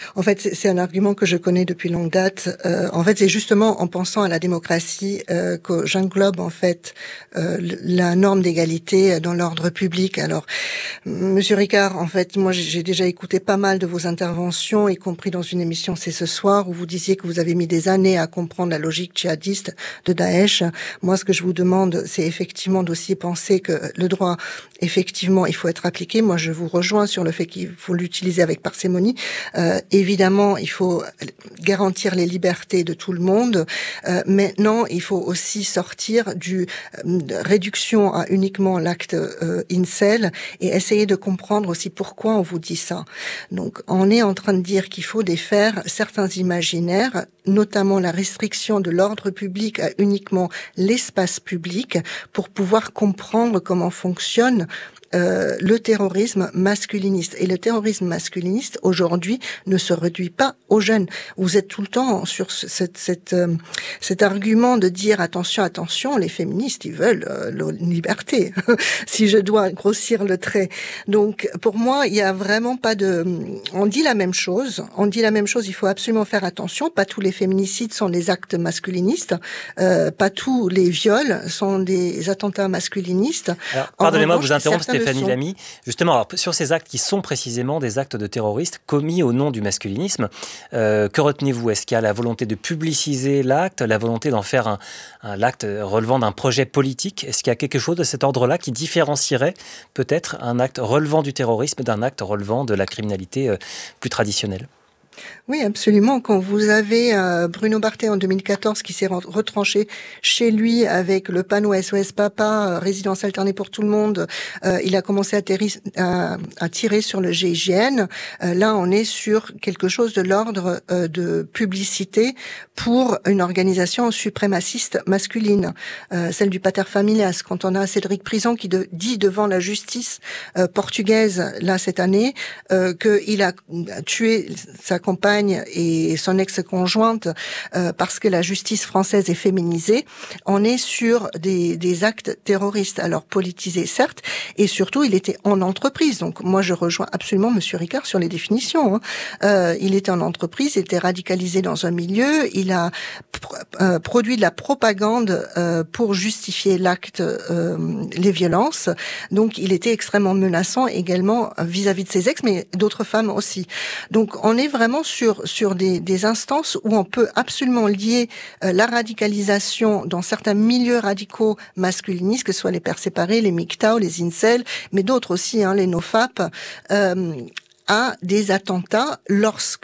En fait, c'est un argument que je connais depuis longue date. Euh, en fait, c'est justement en pensant à la démocratie euh, que j'englobe en fait euh, la norme d'égalité dans l'ordre public. Alors, Monsieur Ricard, en fait, moi, j'ai déjà écouté pas mal de vos interventions, y compris dans une émission C'est ce soir, où vous disiez que vous avez mis des années à comprendre la logique djihadiste de Daesh. Moi, ce que je vous demande, c'est effectivement d'aussi penser que le droit, effectivement, il faut être appliqué. Moi, je vous rejoins sur le fait qu'il faut l'utiliser avec parcimonie. Euh, Évidemment, il faut garantir les libertés de tout le monde. Euh, maintenant, il faut aussi sortir du euh, réduction à uniquement l'acte euh, incel et essayer de comprendre aussi pourquoi on vous dit ça. Donc, on est en train de dire qu'il faut défaire certains imaginaires, notamment la restriction de l'ordre public à uniquement l'espace public, pour pouvoir comprendre comment fonctionne Euh, le terrorisme masculiniste. Et le terrorisme masculiniste, aujourd'hui, ne se réduit pas aux jeunes. Vous êtes tout le temps sur cette, cette, euh, cet argument de dire attention, attention, les féministes, ils veulent euh, la liberté, si je dois grossir le trait. Donc, pour moi, il y a vraiment pas de... On dit la même chose, on dit la même chose, il faut absolument faire attention. Pas tous les féminicides sont des actes masculinistes, euh, pas tous les viols sont des attentats masculinistes. Alors, pardonnez-moi de vous interrompre, Stéphanie Lamy. Justement, alors, sur ces actes qui sont précisément des actes de terroristes commis au nom du masculinisme, euh, que retenez-vous? Est-ce qu'il y a la volonté de publiciser l'acte, la volonté d'en faire un, un l'acte relevant d'un projet politique? Est-ce qu'il y a quelque chose de cet ordre-là qui différencierait peut-être un acte relevant du terrorisme d'un acte relevant de la criminalité euh, plus traditionnelle? Oui, absolument. Quand vous avez euh, Bruno Barthet en deux mille quatorze qui s'est retranché chez lui avec le panneau S O S Papa, euh, résidence alternée pour tout le monde, euh, il a commencé à, terri- à, à tirer sur le G I G N. Euh, là, on est sur quelque chose de l'ordre euh, de publicité pour une organisation suprémaciste masculine, euh, celle du Pater Familias. Quand on a Cédric Prison qui de, dit devant la justice euh, portugaise, là, cette année, euh, qu'il a tué sa compagne et son ex-conjointe euh, parce que la justice française est féminisée, on est sur des, des actes terroristes, alors politisés certes, et surtout il était en entreprise. Donc moi je rejoins absolument Monsieur Ricard sur les définitions. Hein. Euh, il était en entreprise, il était radicalisé dans un milieu, il a pr- euh, produit de la propagande euh, pour justifier l'acte, euh, les violences. Donc il était extrêmement menaçant également vis-à-vis de ses ex, mais d'autres femmes aussi. Donc on est vraiment sur sur des, des instances où on peut absolument lier euh, la radicalisation dans certains milieux radicaux masculinistes, que ce soit les pères séparés, les M G T O W, les incels, mais d'autres aussi, hein, les nofap, euh, à des attentats lorsque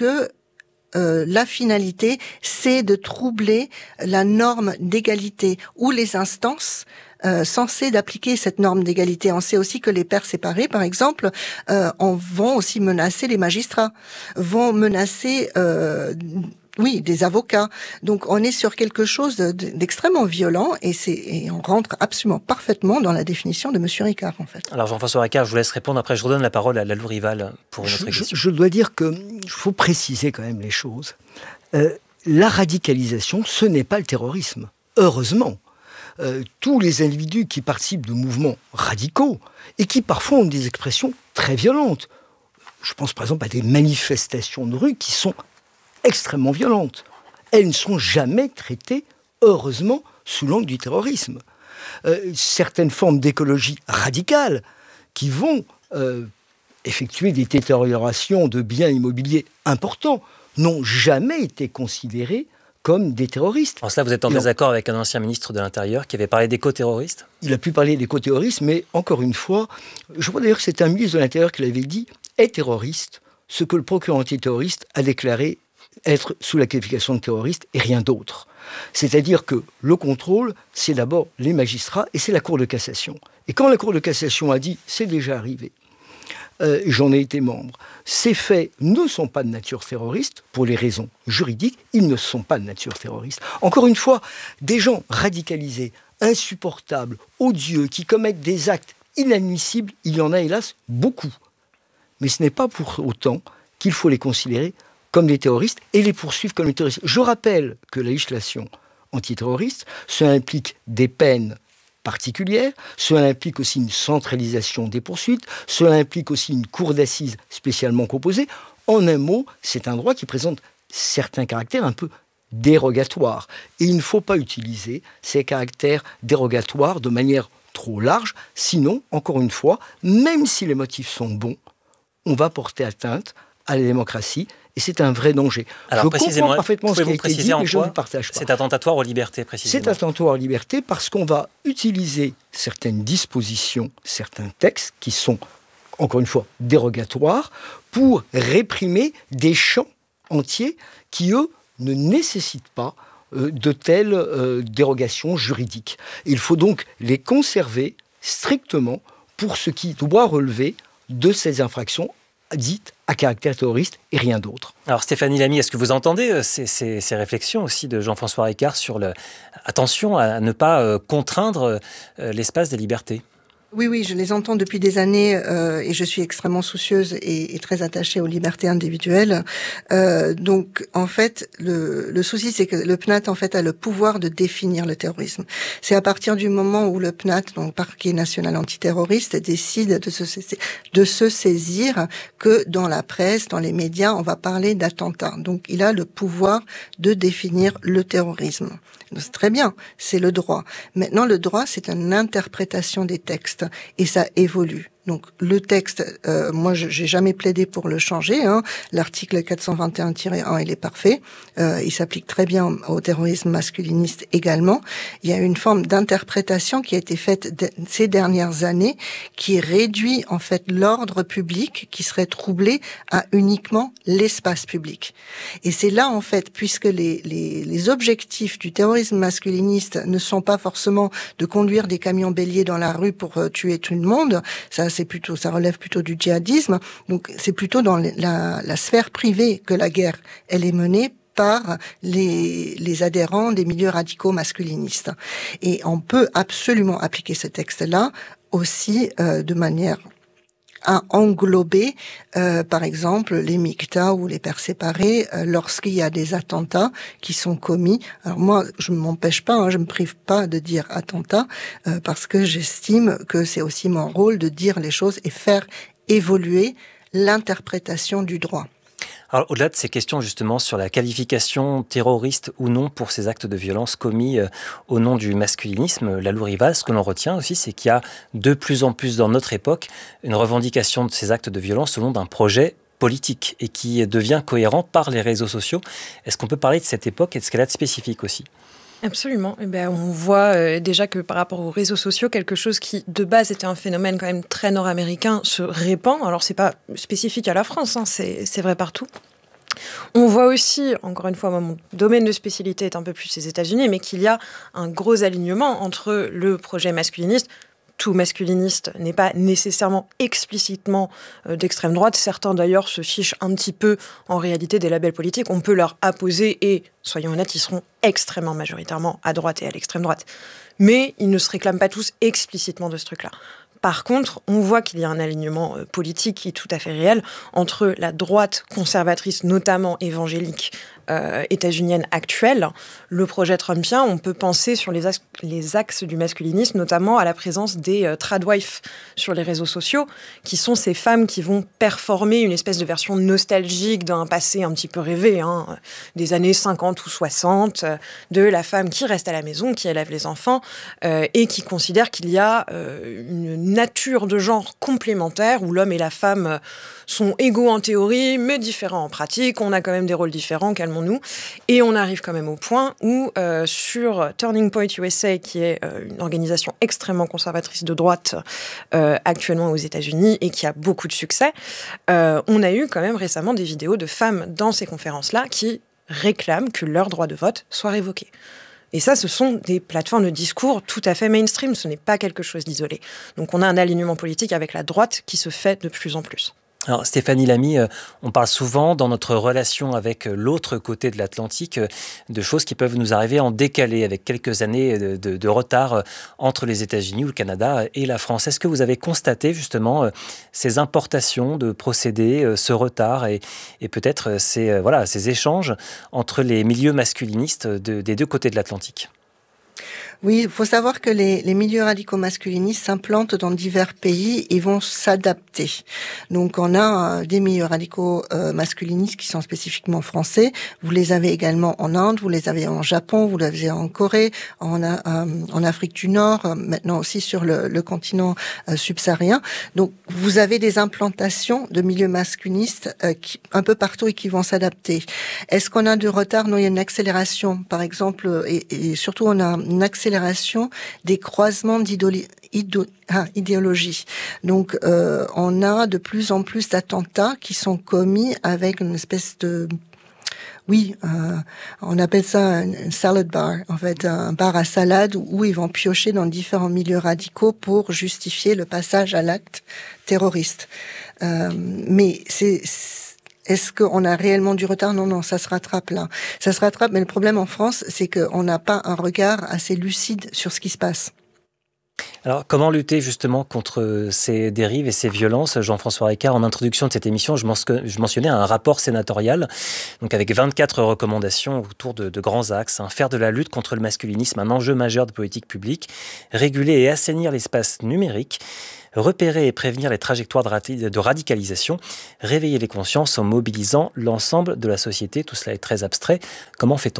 Euh, la finalité, c'est de troubler la norme d'égalité ou les instances euh, censées d'appliquer cette norme d'égalité. On sait aussi que les pères séparés, par exemple, euh, en vont aussi menacer les magistrats, vont menacer... Euh, Oui, des avocats. Donc, on est sur quelque chose de, de, d'extrêmement violent et, c'est, et on rentre absolument parfaitement dans la définition de Monsieur Ricard, en fait. Alors, Jean-François Ricard, je vous laisse répondre. Après, je redonne la parole à Lalou Rival pour une autre je, question. Je, je dois dire qu'il faut préciser quand même les choses. Euh, la radicalisation, ce n'est pas le terrorisme. Heureusement. Euh, tous les individus qui participent de mouvements radicaux et qui parfois ont des expressions très violentes. Je pense par exemple à des manifestations de rue qui sont extrêmement violentes. Elles ne sont jamais traitées, heureusement, sous l'angle du terrorisme. Euh, certaines formes d'écologie radicale qui vont euh, effectuer des détériorations de biens immobiliers importants n'ont jamais été considérées comme des terroristes. En cela, vous êtes en désaccord avec un ancien ministre de l'Intérieur qui avait parlé d'éco-terroristes ? Il a pu parler d'éco-terroristes, mais encore une fois, je crois d'ailleurs que c'est un ministre de l'Intérieur qui l'avait dit, est terroriste ce que le procureur antiterroriste a déclaré être sous la qualification de terroriste et rien d'autre. C'est-à-dire que le contrôle, c'est d'abord les magistrats et c'est la Cour de cassation. Et quand la Cour de cassation a dit « c'est déjà arrivé », euh, j'en ai été membre, ces faits ne sont pas de nature terroriste, pour les raisons juridiques, ils ne sont pas de nature terroriste. Encore une fois, des gens radicalisés, insupportables, odieux, qui commettent des actes inadmissibles, il y en a hélas beaucoup. Mais ce n'est pas pour autant qu'il faut les considérer comme des terroristes et les poursuivre comme des terroristes. Je rappelle que la législation antiterroriste, cela implique des peines particulières, cela implique aussi une centralisation des poursuites, cela implique aussi une cour d'assises spécialement composée. En un mot, c'est un droit qui présente certains caractères un peu dérogatoires. Et il ne faut pas utiliser ces caractères dérogatoires de manière trop large, sinon, encore une fois, même si les motifs sont bons, on va porter atteinte à la démocratie, et c'est un vrai danger. Alors, je précisément, comprends parfaitement ce qui a été dit, mais je ne quoi le partage pas. C'est attentatoire aux libertés, précisément. C'est attentatoire aux libertés parce qu'on va utiliser certaines dispositions, certains textes qui sont, encore une fois, dérogatoires, pour réprimer des champs entiers qui, eux, ne nécessitent pas euh, de telles euh, dérogations juridiques. Il faut donc les conserver strictement pour ce qui doit relever de ces infractions dites à caractère terroriste et rien d'autre. Alors Stéphanie Lamy, est-ce que vous entendez ces, ces, ces réflexions aussi de Jean-François Ricard sur le... attention à ne pas euh, contraindre euh, l'espace des libertés ? Oui, oui, je les entends depuis des années euh, et je suis extrêmement soucieuse et, et très attachée aux libertés individuelles. Euh, donc, en fait, le, le souci, c'est que le P N A T, en fait, a le pouvoir de définir le terrorisme. C'est à partir du moment où le P N A T, donc Parquet national antiterroriste, décide de se, de se saisir que dans la presse, dans les médias, on va parler d'attentats. Donc, il a le pouvoir de définir le terrorisme. C'est très bien, c'est le droit. Maintenant, le droit, c'est une interprétation des textes et ça évolue. Donc le texte, euh, moi je j'ai jamais plaidé pour le changer. Hein. L'article quatre cent vingt et un tiret un, il est parfait. Euh, il s'applique très bien au terrorisme masculiniste également. Il y a une forme d'interprétation qui a été faite de, ces dernières années, qui réduit en fait l'ordre public qui serait troublé à uniquement l'espace public. Et c'est là en fait, puisque les, les, les objectifs du terrorisme masculiniste ne sont pas forcément de conduire des camions béliers dans la rue pour euh, tuer tout le monde, ça c'est plutôt, ça relève plutôt du djihadisme. Donc c'est plutôt dans la, la sphère privée que la guerre, elle est menée par les, les adhérents des milieux radicaux masculinistes. Et on peut absolument appliquer ce texte-là aussi euh, de manière à englober, euh, par exemple, les mictas ou les pères séparés euh, lorsqu'il y a des attentats qui sont commis. Alors moi, je ne m'empêche pas, hein, je ne me prive pas de dire attentat euh, parce que j'estime que c'est aussi mon rôle de dire les choses et faire évoluer l'interprétation du droit. Alors, au-delà de ces questions justement sur la qualification terroriste ou non pour ces actes de violence commis euh, au nom du masculinisme, Lalou Rival, ce que l'on retient aussi, c'est qu'il y a de plus en plus dans notre époque une revendication de ces actes de violence au nom d'un projet politique et qui devient cohérent par les réseaux sociaux. Est-ce qu'on peut parler de cette époque et de ce qu'elle a de spécifique aussi ? Absolument. Eh bien, on voit euh, déjà que par rapport aux réseaux sociaux, quelque chose qui de base était un phénomène quand même très nord-américain se répand. Alors c'est pas spécifique à la France, hein, c'est, c'est vrai partout. On voit aussi, encore une fois, moi, mon domaine de spécialité est un peu plus les États-Unis, mais qu'il y a un gros alignement entre le projet masculiniste. Tout masculiniste n'est pas nécessairement explicitement euh, d'extrême droite. Certains, d'ailleurs, se fichent un petit peu, en réalité, des labels politiques. On peut leur apposer, et soyons honnêtes, ils seront extrêmement majoritairement à droite et à l'extrême droite. Mais ils ne se réclament pas tous explicitement de ce truc-là. Par contre, on voit qu'il y a un alignement euh, politique qui est tout à fait réel entre la droite conservatrice, notamment évangélique, euh, états-unienne actuelle, le projet trumpien. On peut penser sur les axes, les axes du masculinisme, notamment à la présence des euh, tradwives sur les réseaux sociaux, qui sont ces femmes qui vont performer une espèce de version nostalgique d'un passé un petit peu rêvé, hein, des années cinquante ou soixante, euh, de la femme qui reste à la maison, qui élève les enfants, euh, et qui considère qu'il y a euh, une nature de genre complémentaire, où l'homme et la femme sont égaux en théorie, mais différents en pratique. On a quand même des rôles différents, calmons-nous. Et on arrive quand même au point où, euh, sur Turning Point U S A, qui est euh, une organisation extrêmement conservatrice de droite euh, actuellement aux États-Unis et qui a beaucoup de succès, euh, on a eu quand même récemment des vidéos de femmes dans ces conférences-là qui réclament que leur droit de vote soit révoqué. Et ça, ce sont des plateformes de discours tout à fait mainstream, ce n'est pas quelque chose d'isolé. Donc on a un alignement politique avec la droite qui se fait de plus en plus. Alors Stéphanie Lamy, on parle souvent dans notre relation avec l'autre côté de l'Atlantique de choses qui peuvent nous arriver en décalé, avec quelques années de, de, de retard entre les États-Unis ou le Canada et la France. Est-ce que vous avez constaté justement ces importations de procédés, ce retard et, et peut-être ces, voilà, ces échanges entre les milieux masculinistes de, des deux côtés de l'Atlantique ? Oui, il faut savoir que les, les milieux radicaux masculinistes s'implantent dans divers pays et vont s'adapter. Donc on a euh, des milieux radicaux euh, masculinistes qui sont spécifiquement français. Vous les avez également en Inde, vous les avez en Japon, vous les avez en Corée, en, euh, en Afrique du Nord, euh, maintenant aussi sur le, le continent euh, subsaharien. Donc vous avez des implantations de milieux masculinistes euh, qui, un peu partout et qui vont s'adapter. Est-ce qu'on a du retard? Non, il y a une accélération. Par exemple, et, et surtout on a une accélération des croisements d'idéologie. Donc, euh, on a de plus en plus d'attentats qui sont commis avec une espèce de... Oui, euh, on appelle ça un salad bar, en fait, un bar à salade où ils vont piocher dans différents milieux radicaux pour justifier le passage à l'acte terroriste. Euh, mais c'est... Est-ce qu'on a réellement du retard? Non, non, ça se rattrape là. Ça se rattrape, mais le problème en France, c'est qu'on n'a pas un regard assez lucide sur ce qui se passe. Alors, comment lutter justement contre ces dérives et ces violences? Jean-François Ricard, en introduction de cette émission, je mentionnais un rapport sénatorial, donc avec vingt-quatre recommandations autour de, de grands axes. Hein. Faire de la lutte contre le masculinisme un enjeu majeur de politique publique, réguler et assainir l'espace numérique, repérer et prévenir les trajectoires de radicalisation, réveiller les consciences en mobilisant l'ensemble de la société. Tout cela est très abstrait. Comment fait-on?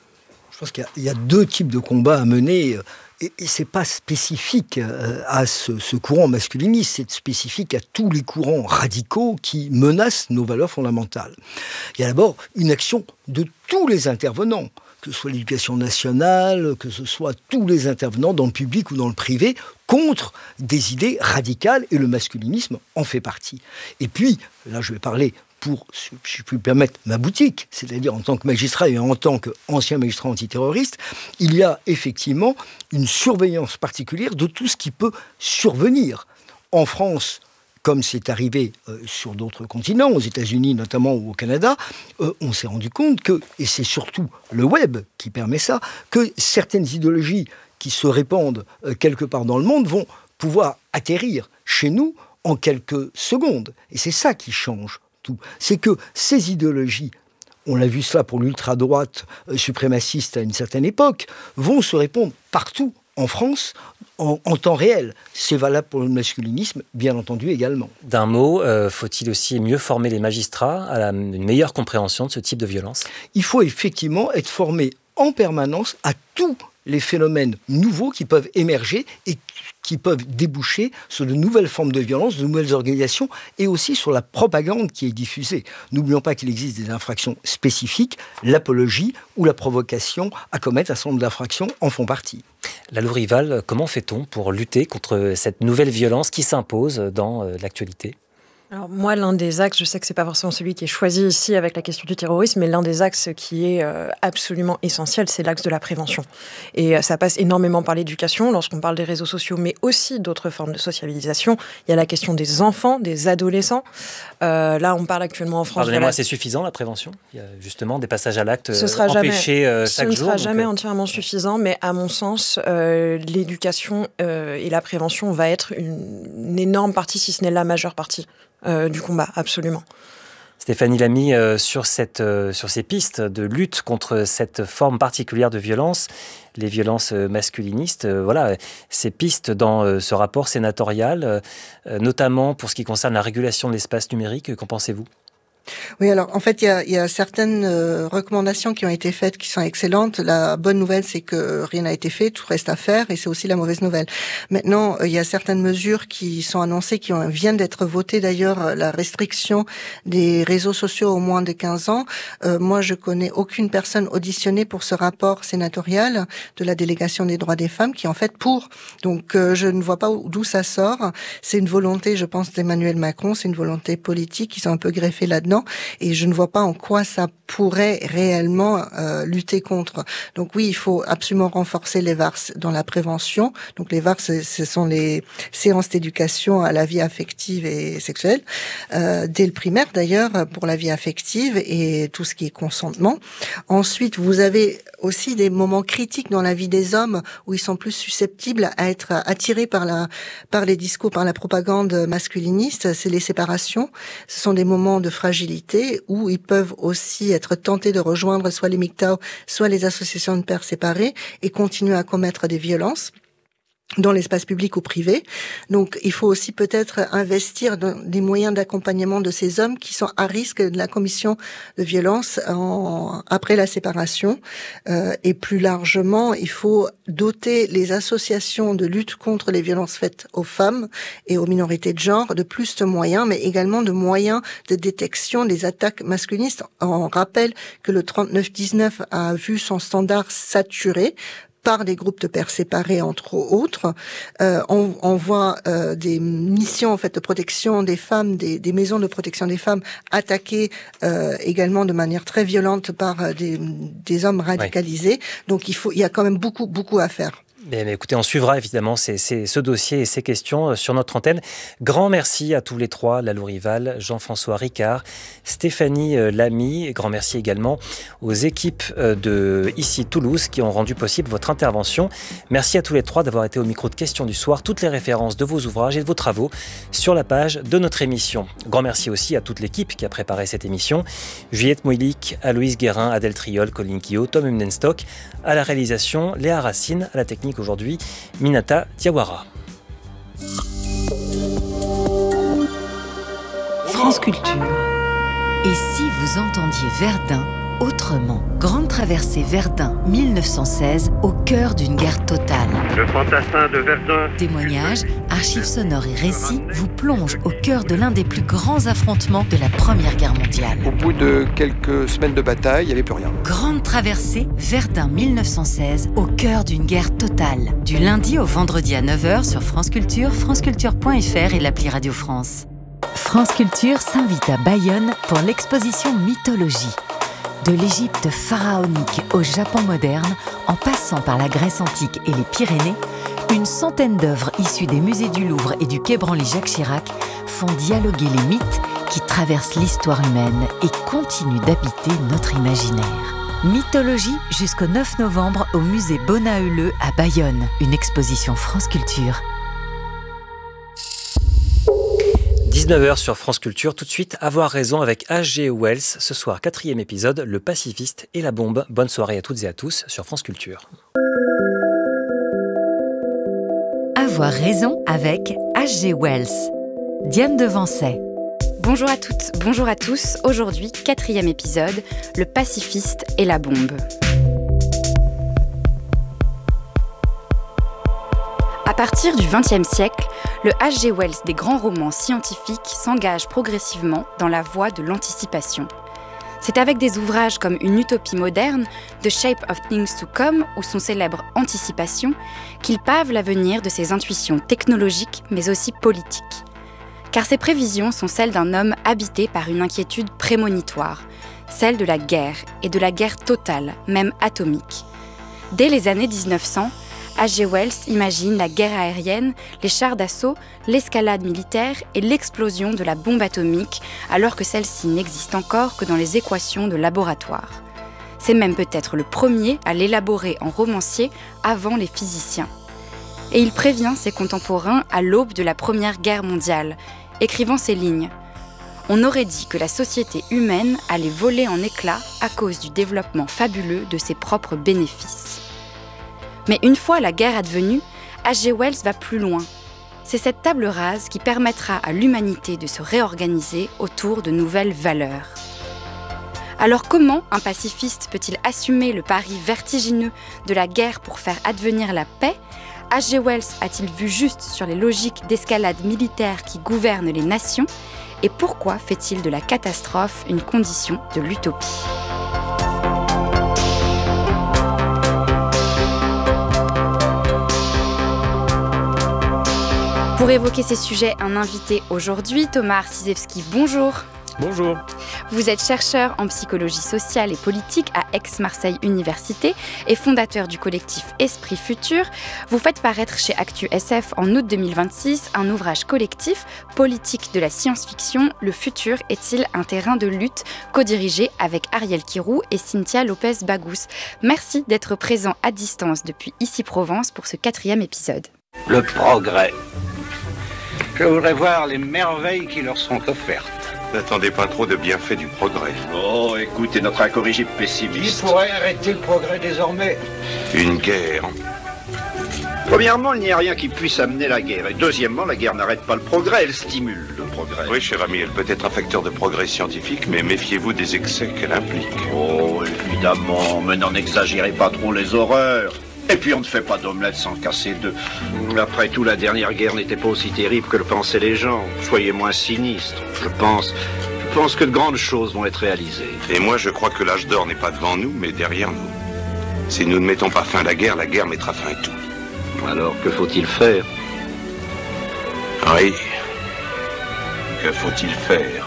Je pense qu'il y a deux types de combats à mener. Et, et c'est pas spécifique à ce, ce courant masculiniste, c'est spécifique à tous les courants radicaux qui menacent nos valeurs fondamentales. Il y a d'abord une action de tous les intervenants, que ce soit l'éducation nationale, que ce soit tous les intervenants dans le public ou dans le privé, contre des idées radicales, et le masculinisme en fait partie. Et puis, là je vais parler pour, si je puis me permettre, ma boutique, c'est-à-dire en tant que magistrat et en tant qu'ancien magistrat antiterroriste, il y a effectivement une surveillance particulière de tout ce qui peut survenir. En France, comme c'est arrivé euh, sur d'autres continents, aux États-Unis notamment ou au Canada, euh, on s'est rendu compte que, et c'est surtout le web qui permet ça, que certaines idéologies qui se répandent euh, quelque part dans le monde vont pouvoir atterrir chez nous en quelques secondes. Et c'est ça qui change tout. C'est que ces idéologies, on l'a vu cela pour l'ultra-droite euh, suprémaciste à une certaine époque, vont se répandre partout en France, en, en temps réel. C'est valable pour le masculinisme, bien entendu, également. D'un mot, euh, faut-il aussi mieux former les magistrats à la, une meilleure compréhension de ce type de violence? Il faut effectivement être formé en permanence à tous les phénomènes nouveaux qui peuvent émerger et qui peuvent déboucher sur de nouvelles formes de violence, de nouvelles organisations, et aussi sur la propagande qui est diffusée. N'oublions pas qu'il existe des infractions spécifiques, l'apologie ou la provocation à commettre un certain nombre d'infractions en font partie. Lalou Rival, comment fait-on pour lutter contre cette nouvelle violence qui s'impose dans l'actualité ? Alors moi, l'un des axes, je sais que c'est pas forcément celui qui est choisi ici avec la question du terrorisme, mais l'un des axes qui est euh, absolument essentiel, c'est l'axe de la prévention. Et euh, ça passe énormément par l'éducation, lorsqu'on parle des réseaux sociaux, mais aussi d'autres formes de socialisation. Il y a la question des enfants, des adolescents. Euh, là, on parle actuellement en France... Pardonnez-moi, la... c'est suffisant, la prévention ? Il y a justement des passages à l'acte ce sera empêchés jamais, euh, chaque jour. Ce ne sera donc, jamais euh... entièrement suffisant, mais à mon sens, euh, l'éducation euh, et la prévention va être une, une énorme partie, si ce n'est la majeure partie, Euh, du combat, absolument. Stéphanie Lamy, euh, sur, cette, euh, sur ces pistes de lutte contre cette forme particulière de violence, les violences masculinistes, euh, voilà, ces pistes dans euh, ce rapport sénatorial, euh, notamment pour ce qui concerne la régulation de l'espace numérique, qu'en pensez-vous ? Oui, alors en fait, il y a, il y a certaines euh, recommandations qui ont été faites qui sont excellentes. La bonne nouvelle, c'est que rien n'a été fait, tout reste à faire, et c'est aussi la mauvaise nouvelle. Maintenant, euh, il y a certaines mesures qui sont annoncées, qui ont, viennent d'être votées d'ailleurs, la restriction des réseaux sociaux aux moins de quinze ans. Euh, moi, je connais aucune personne auditionnée pour ce rapport sénatorial de la délégation des droits des femmes qui est en fait pour. Donc, euh, je ne vois pas d'où ça sort. C'est une volonté, je pense, d'Emmanuel Macron, c'est une volonté politique, ils sont un peu greffés là-dedans. Et je ne vois pas en quoi ça pourrait réellement euh, lutter contre. Donc oui, il faut absolument renforcer les V A R S dans la prévention. Donc les V A R S, ce sont les séances d'éducation à la vie affective et sexuelle, euh, dès le primaire d'ailleurs, pour la vie affective et tout ce qui est consentement. Ensuite, vous avez aussi des moments critiques dans la vie des hommes où ils sont plus susceptibles à être attirés par la par les discours, par la propagande masculiniste. C'est les séparations. Ce sont des moments de fragilité fragilité, où ils peuvent aussi être tentés de rejoindre soit les M G T O W, soit les associations de pères séparés, et continuer à commettre des violences dans l'espace public ou privé. Donc, il faut aussi peut-être investir dans des moyens d'accompagnement de ces hommes qui sont à risque de la commission de violences en, après la séparation. Euh, et plus largement, il faut doter les associations de lutte contre les violences faites aux femmes et aux minorités de genre de plus de moyens, mais également de moyens de détection des attaques masculinistes. On rappelle que le trente-neuf dix-neuf a vu son standard saturé par des groupes de pères séparés, entre autres. Euh, on, on voit euh, des missions en fait de protection des femmes, des, des maisons de protection des femmes attaquées euh, également de manière très violente par des, des hommes radicalisés. Ouais. Donc il faut, il y a quand même beaucoup, beaucoup à faire. Mais, mais écoutez, on suivra évidemment ces, ces, ce dossier et ces questions sur notre antenne. Grand merci à tous les trois, Lalou Rival, Jean-François Ricard, Stéphanie Lamy. Et grand merci également aux équipes de ici Toulouse qui ont rendu possible votre intervention. Merci à tous les trois d'avoir été au micro de Questions du soir. Toutes les références de vos ouvrages et de vos travaux sur la page de notre émission. Grand merci aussi à toute l'équipe qui a préparé cette émission. Juliette Moïlic, Aloïse Guérin, Adèle Triol, Colin Quillot, Tom Humdenstock. À la réalisation, Léa Racine, à la technique aujourd'hui, Minata Diawara. France Culture. Et si vous entendiez Verdun autrement? Grande traversée Verdun mille neuf cent seize, au cœur d'une guerre totale. Le fantassin de Verdun. Témoignages, archives sonores et récits vous plongent au cœur de l'un des plus grands affrontements de la Première Guerre mondiale. Au bout de quelques semaines de bataille, il n'y avait plus rien. Grande traversée Verdun mille neuf cent seize, au cœur d'une guerre totale. Du lundi au vendredi à neuf heures sur France Culture, franceculture point f r et l'appli Radio France. France Culture s'invite à Bayonne pour l'exposition Mythologie. De l'Égypte pharaonique au Japon moderne, en passant par la Grèce antique et les Pyrénées, une centaine d'œuvres issues des musées du Louvre et du Quai Branly-Jacques Chirac font dialoguer les mythes qui traversent l'histoire humaine et continuent d'habiter notre imaginaire. Mythologie jusqu'au neuf novembre au musée Bonaeuleux à Bayonne, une exposition France Culture. dix-neuf heures sur France Culture, tout de suite, Avoir raison avec H G Wells. Ce soir, quatrième épisode, Le pacifiste et la bombe. Bonne soirée à toutes et à tous sur France Culture. Avoir raison avec H G Wells. Diane Devancey. Bonjour à toutes, bonjour à tous. Aujourd'hui, quatrième épisode, Le pacifiste et la bombe. À partir du vingtième siècle, le H G Wells des grands romans scientifiques s'engage progressivement dans la voie de l'anticipation. C'est avec des ouvrages comme Une utopie moderne, The Shape of Things to Come ou son célèbre Anticipation qu'il pave l'avenir de ses intuitions technologiques mais aussi politiques. Car ses prévisions sont celles d'un homme habité par une inquiétude prémonitoire, celle de la guerre et de la guerre totale, même atomique. Dès les années dix-neuf cents, H G Wells imagine la guerre aérienne, les chars d'assaut, l'escalade militaire et l'explosion de la bombe atomique, alors que celle-ci n'existe encore que dans les équations de laboratoire. C'est même peut-être le premier à l'élaborer en romancier avant les physiciens. Et il prévient ses contemporains à l'aube de la Première Guerre mondiale, écrivant ces lignes. On aurait dit que la société humaine allait voler en éclats à cause du développement fabuleux de ses propres bénéfices. Mais une fois la guerre advenue, H G Wells va plus loin. C'est cette table rase qui permettra à l'humanité de se réorganiser autour de nouvelles valeurs. Alors comment un pacifiste peut-il assumer le pari vertigineux de la guerre pour faire advenir la paix ? H G Wells a-t-il vu juste sur les logiques d'escalade militaire qui gouvernent les nations ? Et pourquoi fait-il de la catastrophe une condition de l'utopie ? Pour évoquer ces sujets, un invité aujourd'hui, Thomas Arcisewski, bonjour. Bonjour. Vous êtes chercheur en psychologie sociale et politique à Aix-Marseille Université et fondateur du collectif Esprit Futur. Vous faites paraître chez Actu S F en août deux mille vingt-six un ouvrage collectif, Politique de la science-fiction, le futur est-il un terrain de lutte, co-dirigé avec Ariel Kirou et Cynthia Lopez-Bagous. Merci d'être présent à distance depuis Issy-Provence pour ce quatrième épisode. Le progrès. Je voudrais voir les merveilles qui leur sont offertes. N'attendez pas trop de bienfaits du progrès. Oh, écoutez notre incorrigible pessimiste. Qui pourrait arrêter le progrès désormais? Une guerre. Premièrement, il n'y a rien qui puisse amener la guerre. Et deuxièmement, la guerre n'arrête pas le progrès, elle stimule le progrès. Oui, cher ami, elle peut être un facteur de progrès scientifique, mais méfiez-vous des excès qu'elle implique. Oh, évidemment, mais n'en exagérez pas trop les horreurs. Et puis on ne fait pas d'omelette sans casser d'œufs. Après tout, la dernière guerre n'était pas aussi terrible que le pensaient les gens. Soyez moins sinistres. Je pense, je pense que de grandes choses vont être réalisées. Et moi, je crois que l'âge d'or n'est pas devant nous, mais derrière nous. Si nous ne mettons pas fin à la guerre, la guerre mettra fin à tout. Alors, que faut-il faire? Oui. Que faut-il faire?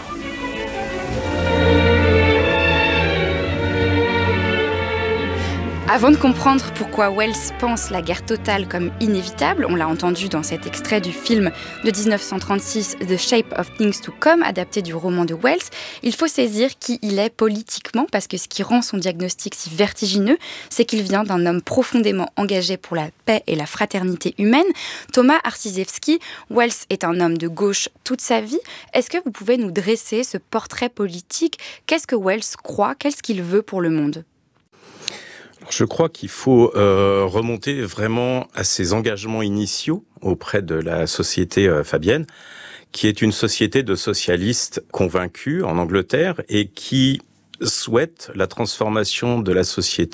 Avant de comprendre pourquoi Wells pense la guerre totale comme inévitable, on l'a entendu dans cet extrait du film de dix-neuf cent trente-six, The Shape of Things to Come, adapté du roman de Wells, il faut saisir qui il est politiquement, parce que ce qui rend son diagnostic si vertigineux, c'est qu'il vient d'un homme profondément engagé pour la paix et la fraternité humaine. Thomas Arciszewski, Wells est un homme de gauche toute sa vie. Est-ce que vous pouvez nous dresser ce portrait politique? Qu'est-ce que Wells croit? Qu'est-ce qu'il veut pour le monde? Je crois qu'il faut euh, remonter vraiment à ses engagements initiaux auprès de la société euh, fabienne, qui est une société de socialistes convaincus en Angleterre et qui souhaite la transformation de la société